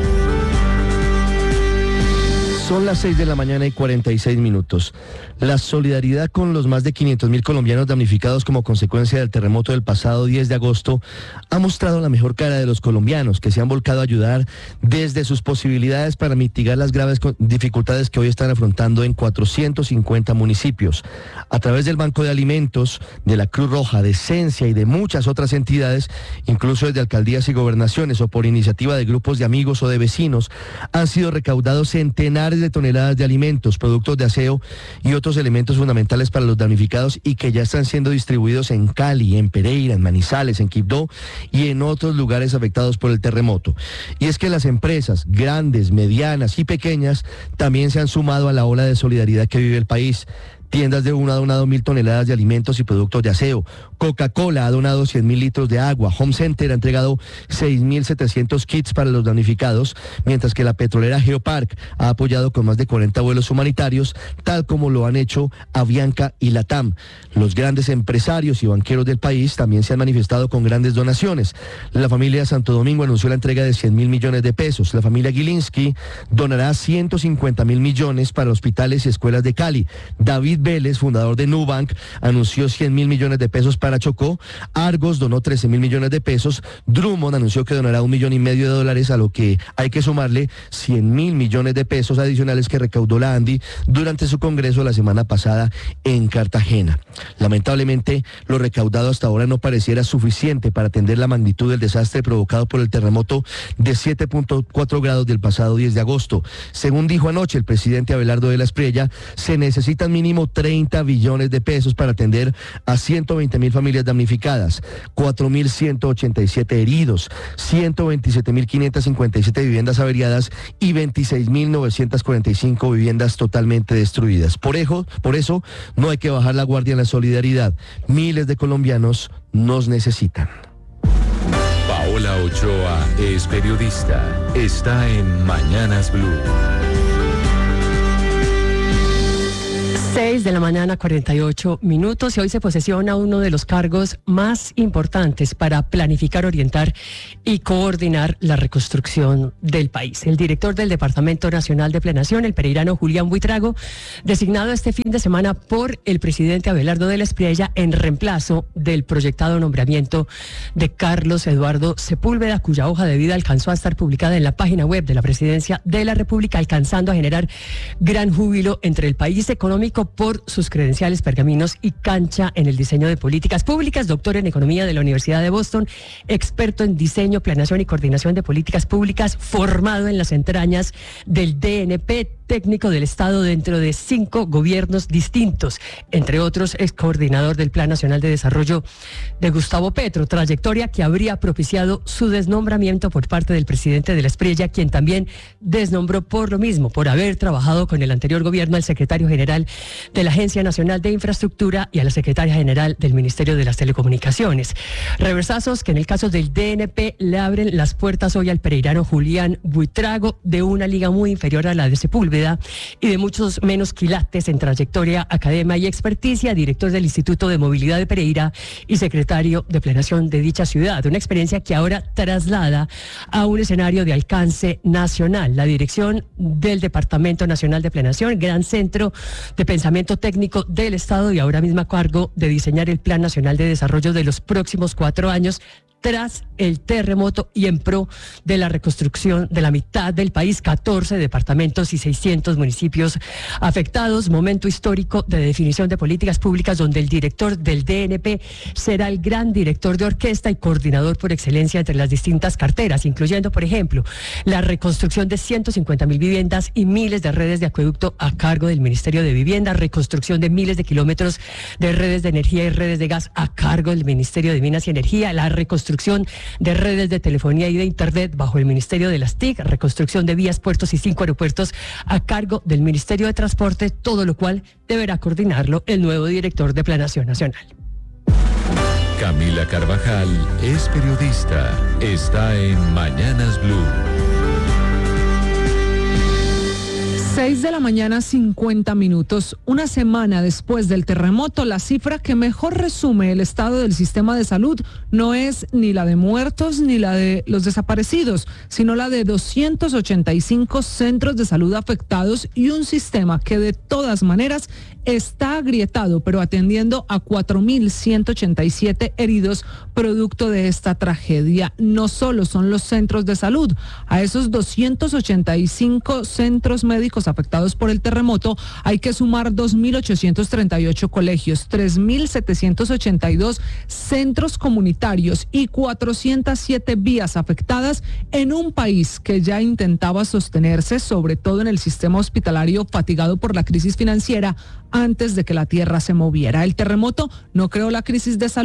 Son las 6 de la mañana y 46 minutos. La solidaridad con los más de 500.000 colombianos damnificados como consecuencia del terremoto del pasado 10 de agosto ha mostrado la mejor cara de los colombianos, que se han volcado a ayudar desde sus posibilidades para mitigar las graves dificultades que hoy están afrontando en 450 municipios. A través del Banco de Alimentos, de la Cruz Roja, de Esencia y de muchas otras entidades, incluso desde alcaldías y gobernaciones o por iniciativa de grupos de amigos o de vecinos, han sido recaudados centenares de toneladas de alimentos, productos de aseo y otros elementos fundamentales para los damnificados y que ya están siendo distribuidos en Cali, en Pereira, en Manizales, en Quibdó y en otros lugares afectados por el terremoto. Y es que las empresas grandes, medianas y pequeñas también se han sumado a la ola de solidaridad que vive el país. Tiendas de 1 ha donado 1.000 toneladas de alimentos y productos de aseo. Coca-Cola ha donado 100.000 litros de agua. Home Center ha entregado 6.700 kits para los damnificados, mientras que la petrolera Geopark ha apoyado con más de 40 vuelos humanitarios, tal como lo han hecho Avianca y Latam. Los grandes empresarios y banqueros del país también se han manifestado con grandes donaciones. La familia Santo Domingo anunció la entrega de 100.000 millones de pesos. La familia Gilinski donará 150.000 millones para hospitales y escuelas de Cali. David Vélez, fundador de Nubank, anunció 100.000 millones de pesos para Chocó. Argos donó 13.000 millones de pesos. Drummond anunció que donará $1,5 millones, a lo que hay que sumarle 100.000 millones de pesos adicionales que recaudó la ANDI durante su congreso la semana pasada en Cartagena. Lamentablemente, lo recaudado hasta ahora no pareciera suficiente para atender la magnitud del desastre provocado por el terremoto de 7.4 grados del pasado 10 de agosto. Según dijo anoche el presidente Abelardo de la Espriella, se necesitan mínimo 30 billones de pesos para atender a 120.000 familias damnificadas, 4.187 heridos, 127.557 viviendas averiadas y 26.945 viviendas totalmente destruidas. Por eso, no hay que bajar la guardia en la solidaridad. Miles de colombianos nos necesitan. Paola Ochoa es periodista. Está en Mañanas Blue. 6:48 a.m. y hoy se posesiona uno de los cargos más importantes para planificar, orientar y coordinar la reconstrucción del país. El director del Departamento Nacional de Planeación, el pereirano Julián Buitrago, designado este fin de semana por el presidente Abelardo de la Espriella en reemplazo del proyectado nombramiento de Carlos Eduardo Sepúlveda, cuya hoja de vida alcanzó a estar publicada en la página web de la Presidencia de la República, alcanzando a generar gran júbilo entre el país económico por sus credenciales, pergaminos y cancha en el diseño de políticas públicas, doctor en economía de la Universidad de Boston, experto en diseño, planeación y coordinación de políticas públicas, formado en las entrañas del DNP, técnico del Estado dentro de 5 gobiernos distintos, entre otros ex coordinador del Plan Nacional de Desarrollo de Gustavo Petro, trayectoria que habría propiciado su desnombramiento por parte del presidente de la Espriella, quien también desnombró por lo mismo, por haber trabajado con el anterior gobierno al secretario general de la Agencia Nacional de Infraestructura y a la secretaria general del Ministerio de las Telecomunicaciones. Reversazos que en el caso del DNP le abren las puertas hoy al pereirano Julián Buitrago, de una liga muy inferior a la de Sepúlveda y de muchos menos quilates en trayectoria, academia y experticia, director del Instituto de Movilidad de Pereira y secretario de Planeación de dicha ciudad. Una experiencia que ahora traslada a un escenario de alcance nacional. La dirección del Departamento Nacional de Planeación, gran centro de pensamiento técnico del Estado y ahora mismo a cargo de diseñar el Plan Nacional de Desarrollo de los próximos 4 años, tras el terremoto y en pro de la reconstrucción de la mitad del país, 14 departamentos y 600 municipios afectados. Momento histórico de definición de políticas públicas donde el director del DNP será el gran director de orquesta y coordinador por excelencia entre las distintas carteras, incluyendo, por ejemplo, la reconstrucción de 150.000 viviendas y miles de redes de acueducto a cargo del Ministerio de Vivienda, reconstrucción de miles de kilómetros de redes de energía y redes de gas a cargo del Ministerio de Minas y Energía, la reconstrucción de redes de telefonía y de internet bajo el Ministerio de las TIC, reconstrucción de vías, puertos y 5 aeropuertos a cargo del Ministerio de Transporte, todo lo cual deberá coordinarlo el nuevo director de Planeación Nacional. Camila Carvajal es periodista. Está en Mañanas Blue. 6:50 a.m. Una semana después del terremoto, la cifra que mejor resume el estado del sistema de salud no es ni la de muertos ni la de los desaparecidos, sino la de 285 centros de salud afectados y un sistema que de todas maneras está agrietado, pero atendiendo a 4.187 heridos producto de esta tragedia. No solo son los centros de salud, a esos 285 centros médicos afectados por el terremoto hay que sumar 2.838 colegios, 3.782 centros comunitarios y 407 vías afectadas en un país que ya intentaba sostenerse, sobre todo en el sistema hospitalario fatigado por la crisis financiera antes de que la tierra se moviera. El terremoto no creó la crisis de salud,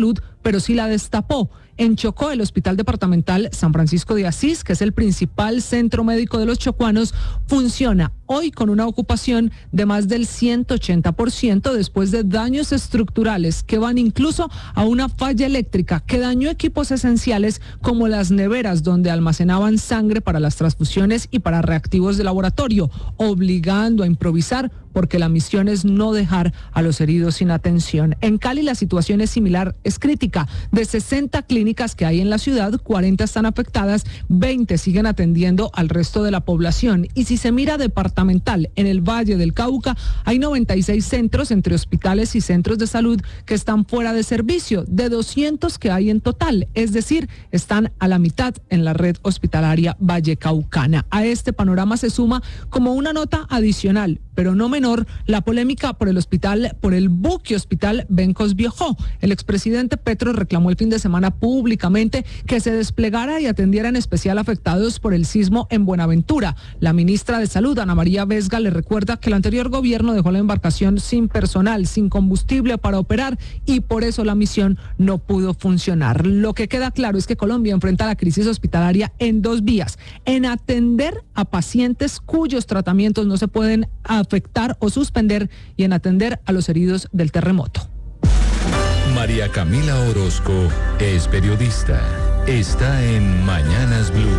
pero sí la destapó. En Chocó, el Hospital Departamental San Francisco de Asís, que es el principal centro médico de los chocuanos, funciona hoy con una ocupación de más del 180% después de daños estructurales que van incluso a una falla eléctrica que dañó equipos esenciales como las neveras donde almacenaban sangre para las transfusiones y para reactivos de laboratorio, obligando a improvisar porque la misión es no dejar a los heridos sin atención. En Cali la situación es similar, es crítica. De 60 clínicas que hay en la ciudad, 40 están afectadas, 20 siguen atendiendo al resto de la población. Y si se mira departamental, en el Valle del Cauca hay 96 centros entre hospitales y centros de salud que están fuera de servicio, de 200 que hay en total, es decir, están a la mitad en la red hospitalaria vallecaucana. A este panorama se suma como una nota adicional, pero no menor, la polémica por el buque hospital Bencos Biojó. El expresidente Petro reclamó el fin de semana públicamente que se desplegara y atendiera en especial afectados por el sismo en Buenaventura. La ministra de Salud, Ana María Vesga, le recuerda que el anterior gobierno dejó la embarcación sin personal, sin combustible para operar y por eso la misión no pudo funcionar. Lo que queda claro es que Colombia enfrenta la crisis hospitalaria en dos vías: en atender a pacientes cuyos tratamientos no se pueden afectar o suspender y en atender a los heridos del terremoto. María Camila Orozco es periodista. Está en Mañanas Blue.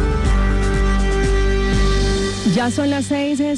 Ya son las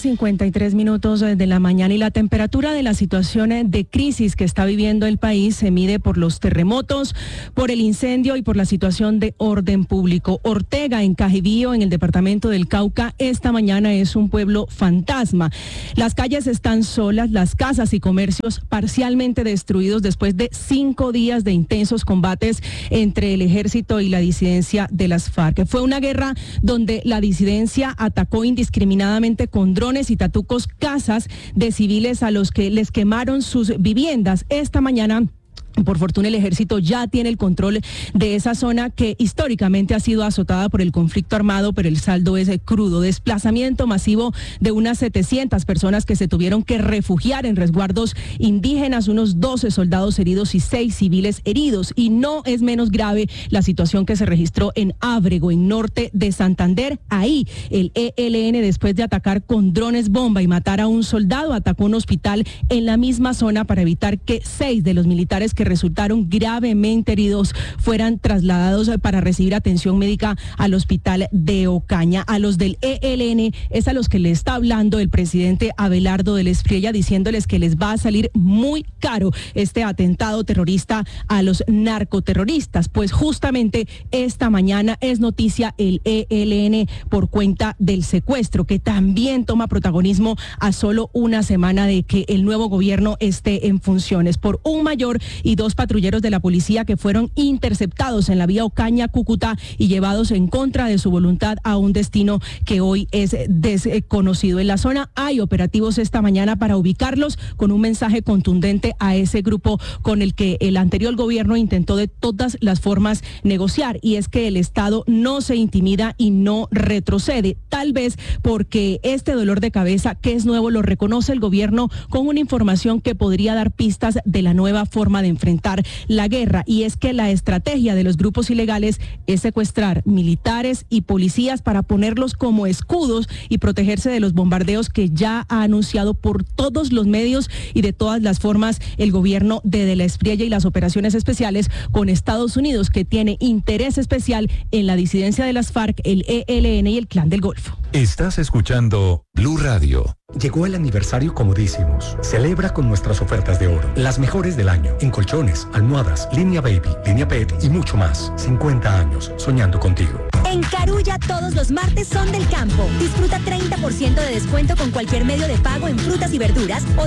6:53 de la mañana y la temperatura de la situación de crisis que está viviendo el país se mide por los terremotos, por el incendio y por la situación de orden público. Ortega, en Cajibío, en el departamento del Cauca, esta mañana es un pueblo fantasma. Las calles están solas, las casas y comercios parcialmente destruidos después de 5 días de intensos combates entre el ejército y la disidencia de las FARC. Fue una guerra donde la disidencia atacó indiscriminadamente con drones y tatucos casas de civiles a los que les quemaron sus viviendas. Esta mañana, por fortuna, el ejército ya tiene el control de esa zona que históricamente ha sido azotada por el conflicto armado, pero el saldo es crudo. Desplazamiento masivo de unas 700 personas que se tuvieron que refugiar en resguardos indígenas, unos 12 soldados heridos y 6 civiles heridos. Y no es menos grave la situación que se registró en Ábrego, en norte de Santander. Ahí el ELN, después de atacar con drones bomba y matar a un soldado, atacó un hospital en la misma zona para evitar que 6 de los militares que resultaron gravemente heridos fueran trasladados para recibir atención médica al hospital de Ocaña. A los del ELN es a los que le está hablando el presidente Abelardo del Espriella, diciéndoles que les va a salir muy caro este atentado terrorista a los narcoterroristas, pues justamente esta mañana es noticia el ELN por cuenta del secuestro, que también toma protagonismo a solo una semana de que el nuevo gobierno esté en funciones, por un mayor y 2 patrulleros de la policía que fueron interceptados en la vía Ocaña-Cúcuta y llevados en contra de su voluntad a un destino que hoy es desconocido. En la zona hay operativos esta mañana para ubicarlos, con un mensaje contundente a ese grupo con el que el anterior gobierno intentó de todas las formas negociar, y es que el Estado no se intimida y no retrocede, tal vez porque este dolor de cabeza que es nuevo lo reconoce el gobierno con una información que podría dar pistas de la nueva forma de enfrentar la guerra, y es que la estrategia de los grupos ilegales es secuestrar militares y policías para ponerlos como escudos y protegerse de los bombardeos que ya ha anunciado por todos los medios y de todas las formas el gobierno de la Espriella y las operaciones especiales con Estados Unidos, que tiene interés especial en la disidencia de las FARC, el ELN y el Clan del Golfo. Estás escuchando Blue Radio. Llegó el aniversario Comodísimos. Celebra con nuestras ofertas de oro, las mejores del año, en colchones, almohadas, línea baby, línea pet y mucho más. 50 años soñando contigo. En Carulla todos los martes son del campo. Disfruta 30% de descuento con cualquier medio de pago en frutas y verduras o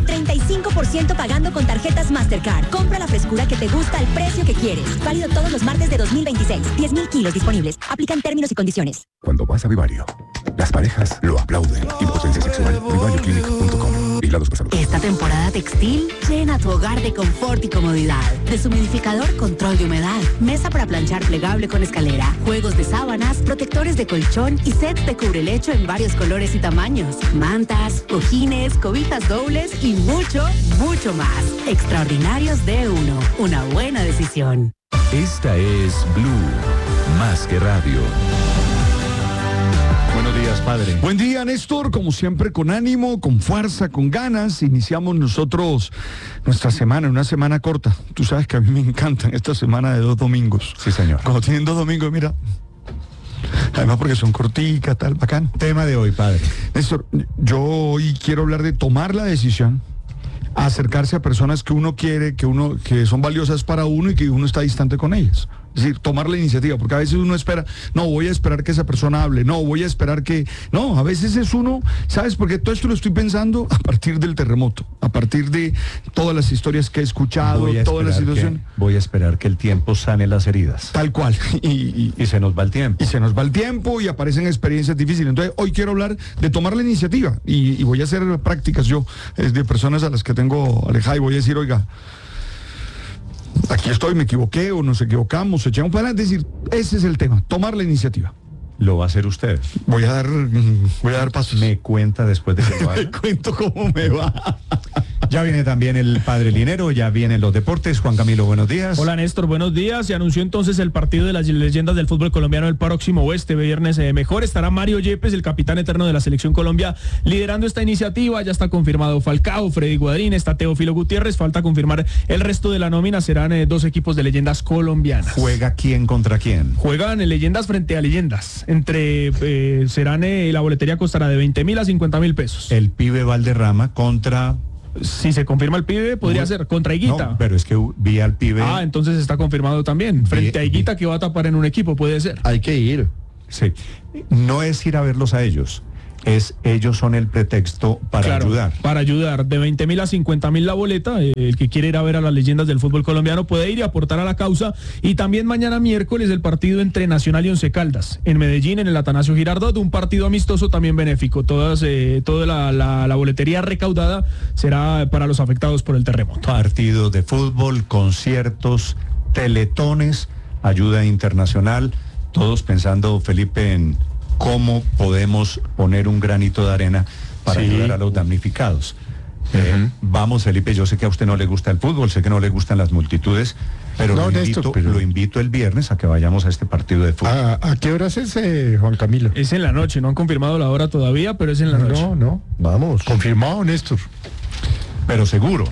35% pagando con tarjetas Mastercard. Compra la frescura que te gusta al precio que quieres. Válido todos los martes de 2026. 10.000 kilos disponibles. Aplican términos y condiciones. Cuando vas a Vivario, las parejas lo aplauden. Impotencia sexual. VivarioClinic.com. Vigilados por salud. Esta temporada textil llena tu hogar de confort y comodidad. Deshumidificador, control de humedad, mesa para planchar plegable con escalera, juegos de sábanas, protectores de colchón y sets de cubrelecho en varios colores y tamaños, mantas, cojines, cobijas dobles y mucho, mucho más. Extraordinarios de uno. Una buena decisión. Esta es Blue, más que radio. Buenos días, padre. Buen día, Néstor. Como siempre, con ánimo, con fuerza, con ganas. Iniciamos nosotros nuestra semana, una semana corta. Tú sabes que a mí me encantan esta semana de 2 domingos. Sí, señor. Cuando tienen 2 domingos, mira. Además porque son corticas, tal, bacán. Tema de hoy, padre. Néstor, yo hoy quiero hablar de tomar la decisión, acercarse a personas que uno quiere, que son valiosas para uno y que uno está distante con ellas. Es decir, tomar la iniciativa, porque a veces uno espera, no, voy a esperar que esa persona hable, no, voy a esperar que... No, a veces es uno, ¿sabes? Porque todo esto lo estoy pensando a partir del terremoto, a partir de todas las historias que he escuchado, todas las situaciones. Voy a esperar que el tiempo sane las heridas. Tal cual. Y se nos va el tiempo. Y se nos va el tiempo y aparecen experiencias difíciles. Entonces, hoy quiero hablar de tomar la iniciativa y voy a hacer prácticas yo, de personas a las que tengo alejada y voy a decir, oiga, aquí estoy, me equivoqué o nos equivocamos, echamos para adelante. Es decir, ese es el tema, tomar la iniciativa. ¿Lo va a hacer usted? Voy a dar pasos. ¿Me cuenta después de que lo haga? Me cuento cómo me va. Ya viene también el padre Linero, ya vienen los deportes. Juan Camilo, buenos días. Hola, Néstor, buenos días. Se anunció entonces el partido de las leyendas del fútbol colombiano el próximo viernes mejor. Estará Mario Yepes, el capitán eterno de la Selección Colombia, liderando esta iniciativa. Ya está confirmado Falcao, Freddy Guadrín, está Teófilo Gutiérrez. Falta confirmar el resto de la nómina. Serán 2 equipos de leyendas colombianas. ¿Juega quién contra quién? Juegan leyendas frente a leyendas. Serán, la boletería costará de 20.000 a 50.000 pesos. El pibe Valderrama contra... Si se confirma el pibe, podría ser contra Higuita. No, pero es que vi al pibe... Entonces está confirmado también. Frente a Higuita, que va a tapar en un equipo, puede ser. Hay que ir. Sí. No es ir a verlos a ellos. Ellos son el pretexto para ayudar. Para ayudar, de 20.000 a 50.000 la boleta. El que quiere ir a ver a las leyendas del fútbol colombiano puede ir y aportar a la causa. Y también mañana miércoles el partido entre Nacional y Once Caldas en Medellín, en el Atanasio Girardot, un partido amistoso también benéfico. Toda la boletería recaudada será para los afectados por el terremoto. Partidos de fútbol, conciertos, teletones, ayuda internacional, todos pensando, Felipe, en cómo podemos poner un granito de arena para ayudar a los damnificados. Vamos, Felipe, yo sé que a usted no le gusta el fútbol, sé que no le gustan las multitudes, pero, lo invito el viernes a que vayamos a este partido de fútbol. ¿A qué hora es ese, Juan Camilo? Es en la noche, no han confirmado la hora todavía, pero es en la noche. No, vamos. Confirmado, Néstor. Pero seguro.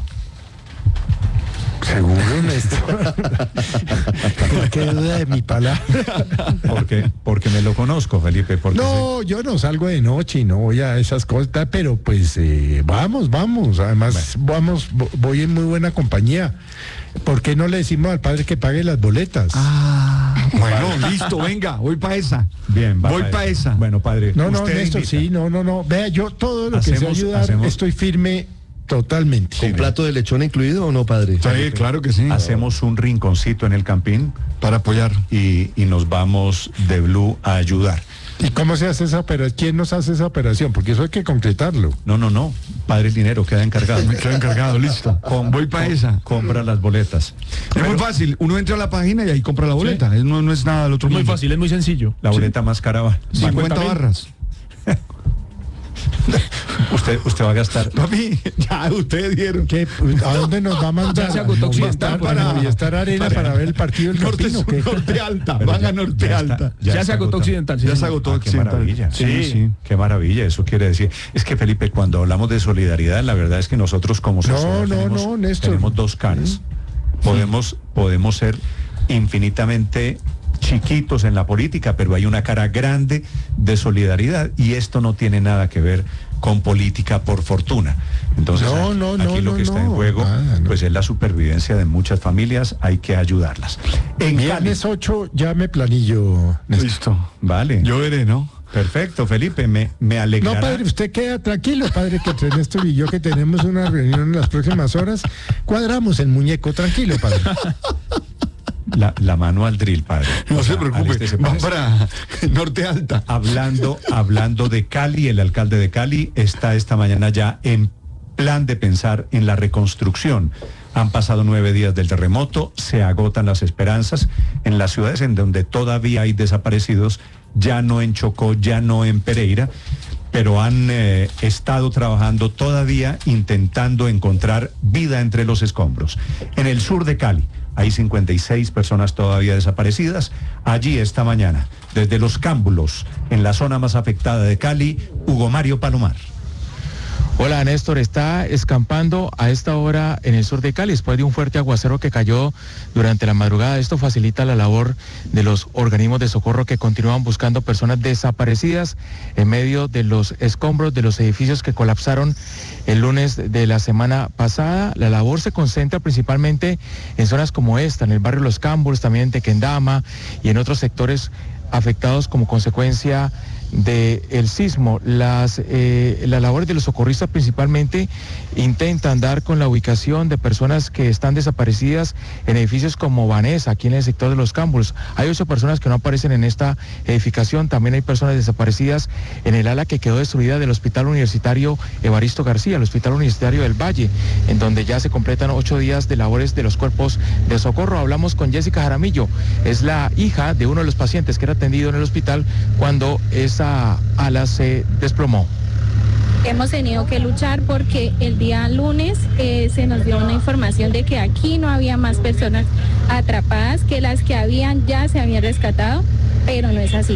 Seguro, Néstor. ¿Qué duda de mi palabra? Porque me lo conozco, Felipe. Yo no salgo de noche y no voy a esas cosas, pero pues vamos. Además, voy en muy buena compañía. ¿Por qué no le decimos al padre que pague las boletas? Bueno, listo, venga, voy para esa. Bien, voy para esa. Bueno, padre. No, Néstor, sí, no. Vea, yo todo lo que sea ayudar, estoy firme. Totalmente. ¿Con plato de lechón incluido o no, padre? Sí, claro que sí. Hacemos un rinconcito en el campín para apoyar y nos vamos de Blue a ayudar. ¿Y cómo se hace esa operación? ¿Quién nos hace esa operación? Porque eso hay que concretarlo. No. Padre Linero, queda encargado. Me queda encargado, listo. Voy para esa. Compra las boletas. Es muy fácil. Uno entra a la página y ahí compra la boleta. ¿Sí? No es nada del otro mundo. Muy fácil, es muy sencillo. La boleta más cara va. 50 barras. Usted va a gastar. Papi, ya ustedes dieron. ¿A dónde nos va a mandar? Ya se agotó Occidental Movistar Arena para ver el partido del Campino. Norte Alta, van a Norte Alta. Ya se agotó Occidental. Ya se agotó Occidental. Qué maravilla. Sí. Qué maravilla. Eso quiere decir. Es que, Felipe, cuando hablamos de solidaridad, la verdad es que nosotros como sociedad tenemos 2 caras. Podemos ser infinitamente chiquitos en la política, pero hay una cara grande de solidaridad y esto no tiene nada que ver con política por fortuna. Entonces, aquí lo que está en juego pues es la supervivencia de muchas familias, hay que ayudarlas. En viernes 8 ya me planillo. Listo. Vale. Yo veré, ¿no? Perfecto, Felipe, me alegrará. No, padre, usted queda tranquilo, padre, que entre Néstor y yo que tenemos una reunión en las próximas horas, cuadramos el muñeco, tranquilo, padre. La mano al drill, padre. No se preocupe, van para Norte Alta. Hablando de Cali, el alcalde de Cali está esta mañana ya en plan de pensar en la reconstrucción. Han pasado 9 días del terremoto, se agotan las esperanzas en las ciudades en donde todavía hay desaparecidos, ya no en Chocó, ya no en Pereira. pero han estado trabajando todavía intentando encontrar vida entre los escombros. En el sur de Cali hay 56 personas todavía desaparecidas. Allí esta mañana, desde Los Cámbulos, en la zona más afectada de Cali, Hugo Mario Palomar. Hola Néstor, está escampando a esta hora en el sur de Cali después de un fuerte aguacero que cayó durante la madrugada. Esto facilita la labor de los organismos de socorro que continúan buscando personas desaparecidas en medio de los escombros de los edificios que colapsaron el lunes de la semana pasada. La labor se concentra principalmente en zonas como esta, en el barrio Los Cámbulos, también en Tequendama y en otros sectores afectados como consecuencia del sismo. Las labores de los socorristas principalmente intentan dar con la ubicación de personas que están desaparecidas en edificios como Vanessa, aquí en el sector de Los Cámbulos. Hay 8 personas que no aparecen en esta edificación. También hay personas desaparecidas en el ala que quedó destruida del Hospital Universitario Evaristo García, el Hospital Universitario del Valle, en donde ya se completan 8 días de labores de los cuerpos de socorro. Hablamos con Jessica Jaramillo, es la hija de uno de los pacientes que era atendido en el hospital cuando esa ala se desplomó. Hemos tenido que luchar porque el día lunes se nos dio una información de que aquí no había más personas atrapadas, que las que habían ya se habían rescatado, pero no es así.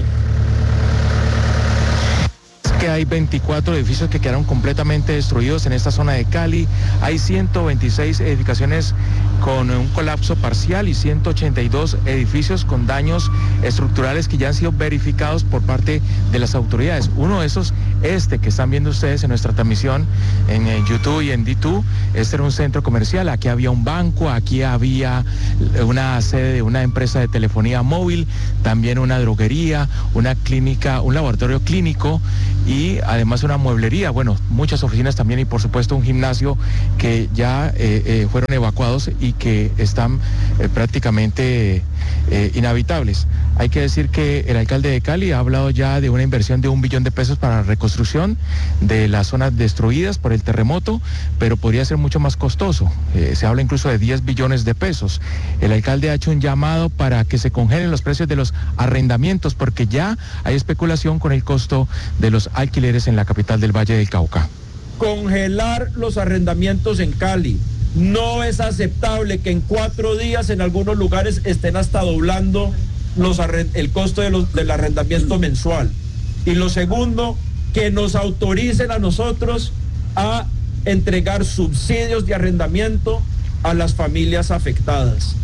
Que hay 24 edificios que quedaron completamente destruidos en esta zona de Cali. Hay 126 edificaciones con un colapso parcial y 182 edificios con daños estructurales que ya han sido verificados por parte de las autoridades. Uno de esos, que están viendo ustedes en nuestra transmisión en YouTube y en D2, este era un centro comercial. Aquí había un banco, aquí había una sede de una empresa de telefonía móvil, también una droguería, una clínica, un laboratorio clínico y además una mueblería, bueno, muchas oficinas también y por supuesto un gimnasio que ya fueron evacuados y que están prácticamente inhabitables. Hay que decir que el alcalde de Cali ha hablado ya de una inversión de $1 billón para la reconstrucción de las zonas destruidas por el terremoto, pero podría ser mucho más costoso. Se habla incluso de $10 billones. El alcalde ha hecho un llamado para que se congelen los precios de los arrendamientos porque ya hay especulación con el costo de los alquileres en la capital del Valle del Cauca. Congelar los arrendamientos en Cali. No es aceptable que en 4 días en algunos lugares estén hasta doblando el costo del arrendamiento mensual. Y lo segundo, que nos autoricen a nosotros a entregar subsidios de arrendamiento a las familias afectadas.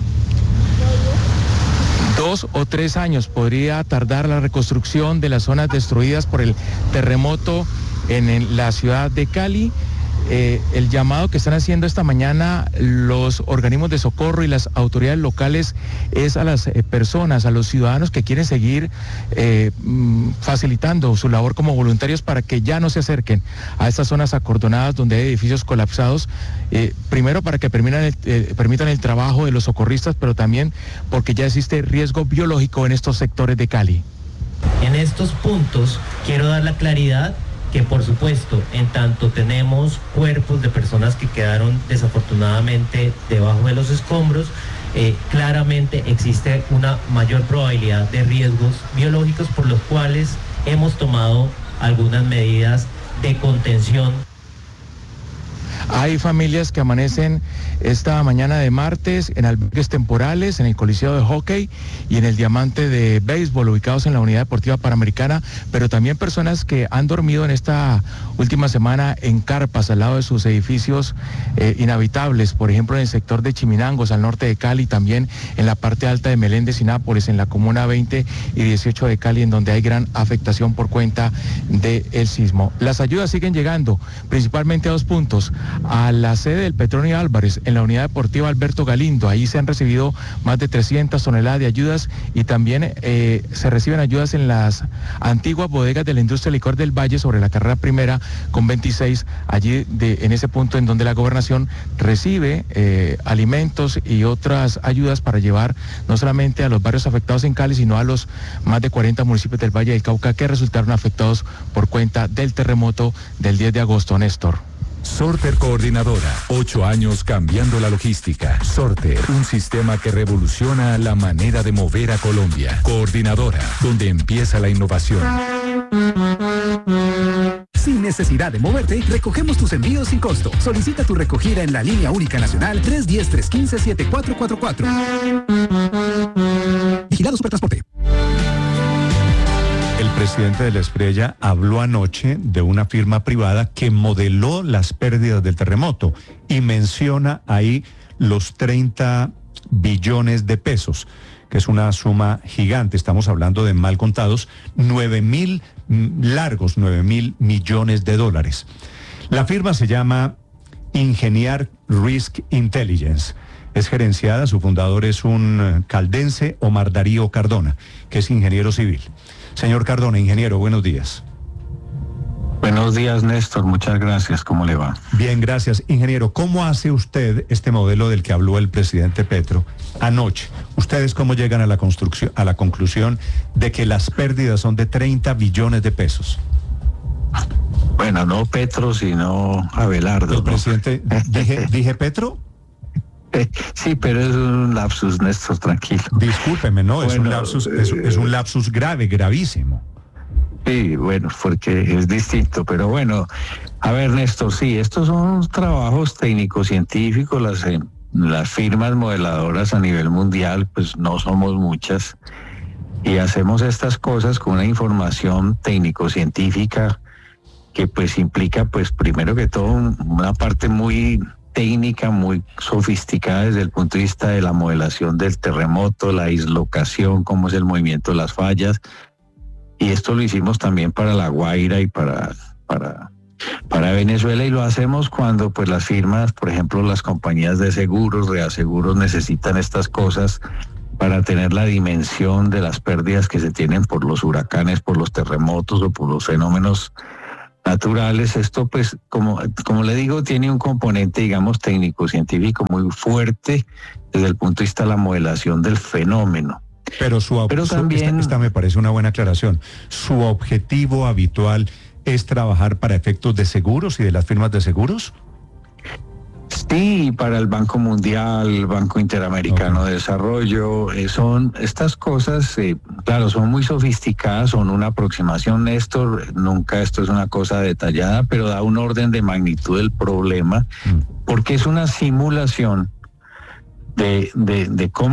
2 o 3 años podría tardar la reconstrucción de las zonas destruidas por el terremoto en la ciudad de Cali. El llamado que están haciendo esta mañana los organismos de socorro y las autoridades locales es a las personas, a los ciudadanos que quieren seguir facilitando su labor como voluntarios para que ya no se acerquen a estas zonas acordonadas donde hay edificios colapsados, primero para que permitan el trabajo de los socorristas, pero también porque ya existe riesgo biológico en estos sectores de Cali. En estos puntos quiero dar la claridad que por supuesto, en tanto tenemos cuerpos de personas que quedaron desafortunadamente debajo de los escombros, claramente existe una mayor probabilidad de riesgos biológicos por los cuales hemos tomado algunas medidas de contención. Hay familias que amanecen esta mañana de martes en albergues temporales, en el Coliseo de Hockey y en el Diamante de Béisbol, ubicados en la Unidad Deportiva Panamericana, pero también personas que han dormido en esta última semana en carpas al lado de sus edificios inhabitables, por ejemplo en el sector de Chiminangos, al norte de Cali, también en la parte alta de Meléndez y Nápoles, en la comuna 20 y 18 de Cali, en donde hay gran afectación por cuenta del sismo. Las ayudas siguen llegando, principalmente a 2 puntos. A la sede del Petronio Álvarez, en la Unidad Deportiva Alberto Galindo. Ahí se han recibido más de 300 toneladas de ayudas y también se reciben ayudas en las antiguas bodegas de la industria de licor del Valle sobre la carrera primera con 26, allí en ese punto en donde la gobernación recibe alimentos y otras ayudas para llevar no solamente a los barrios afectados en Cali, sino a los más de 40 municipios del Valle del Cauca que resultaron afectados por cuenta del terremoto del 10 de agosto, Néstor. Sorter Coordinadora, 8 años cambiando la logística. Sorter, un sistema que revoluciona la manera de mover a Colombia. Coordinadora, donde empieza la innovación. Sin necesidad de moverte, recogemos tus envíos sin costo. Solicita tu recogida en la línea única nacional 310-315-7444. Vigilado Supertransporte. El presidente de la Espriella habló anoche de una firma privada que modeló las pérdidas del terremoto y menciona ahí los 30 billones de pesos, que es una suma gigante. Estamos hablando de mal contados 9 mil millones de dólares. La firma se llama Ingeniar Risk Intelligence. Es gerenciada, su fundador es un caldense, Omar Darío Cardona, que es ingeniero civil. Señor Cardona, ingeniero, buenos días. Buenos días, Néstor. Muchas gracias. ¿Cómo le va? Bien, gracias. Ingeniero, ¿cómo hace usted este modelo del que habló el presidente Petro anoche? ¿Ustedes cómo llegan a la conclusión de que las pérdidas son de 30 billones de pesos? Bueno, no Petro, sino Abelardo. El presidente, ¿dije Petro? Sí, pero es un lapsus, Néstor, tranquilo. Discúlpeme, no, es un lapsus grave, gravísimo. Sí, bueno, porque es distinto, pero bueno, a ver, Néstor, sí, estos son trabajos técnicos científicos, las firmas modeladoras a nivel mundial, pues no somos muchas, y hacemos estas cosas con una información técnico-científica que pues implica, pues primero que todo, una parte muy técnica, muy sofisticada desde el punto de vista de la modelación del terremoto, la dislocación, cómo es el movimiento de las fallas. Y esto lo hicimos también para La Guaira y para Venezuela, y lo hacemos cuando pues las firmas, por ejemplo las compañías de seguros, reaseguros, necesitan estas cosas para tener la dimensión de las pérdidas que se tienen por los huracanes, por los terremotos o por los fenómenos naturales. Esto pues, como le digo, tiene un componente, digamos, técnico-científico muy fuerte desde el punto de vista de la modelación del fenómeno. Pero también, esta me parece una buena aclaración. ¿Su objetivo habitual es trabajar para efectos de seguros y de las firmas de seguros? Sí, para el Banco Mundial, el Banco Interamericano de Desarrollo, son estas cosas, claro, son muy sofisticadas, son una aproximación, Néstor, nunca esto es una cosa detallada, pero da un orden de magnitud del problema, porque es una simulación de cómo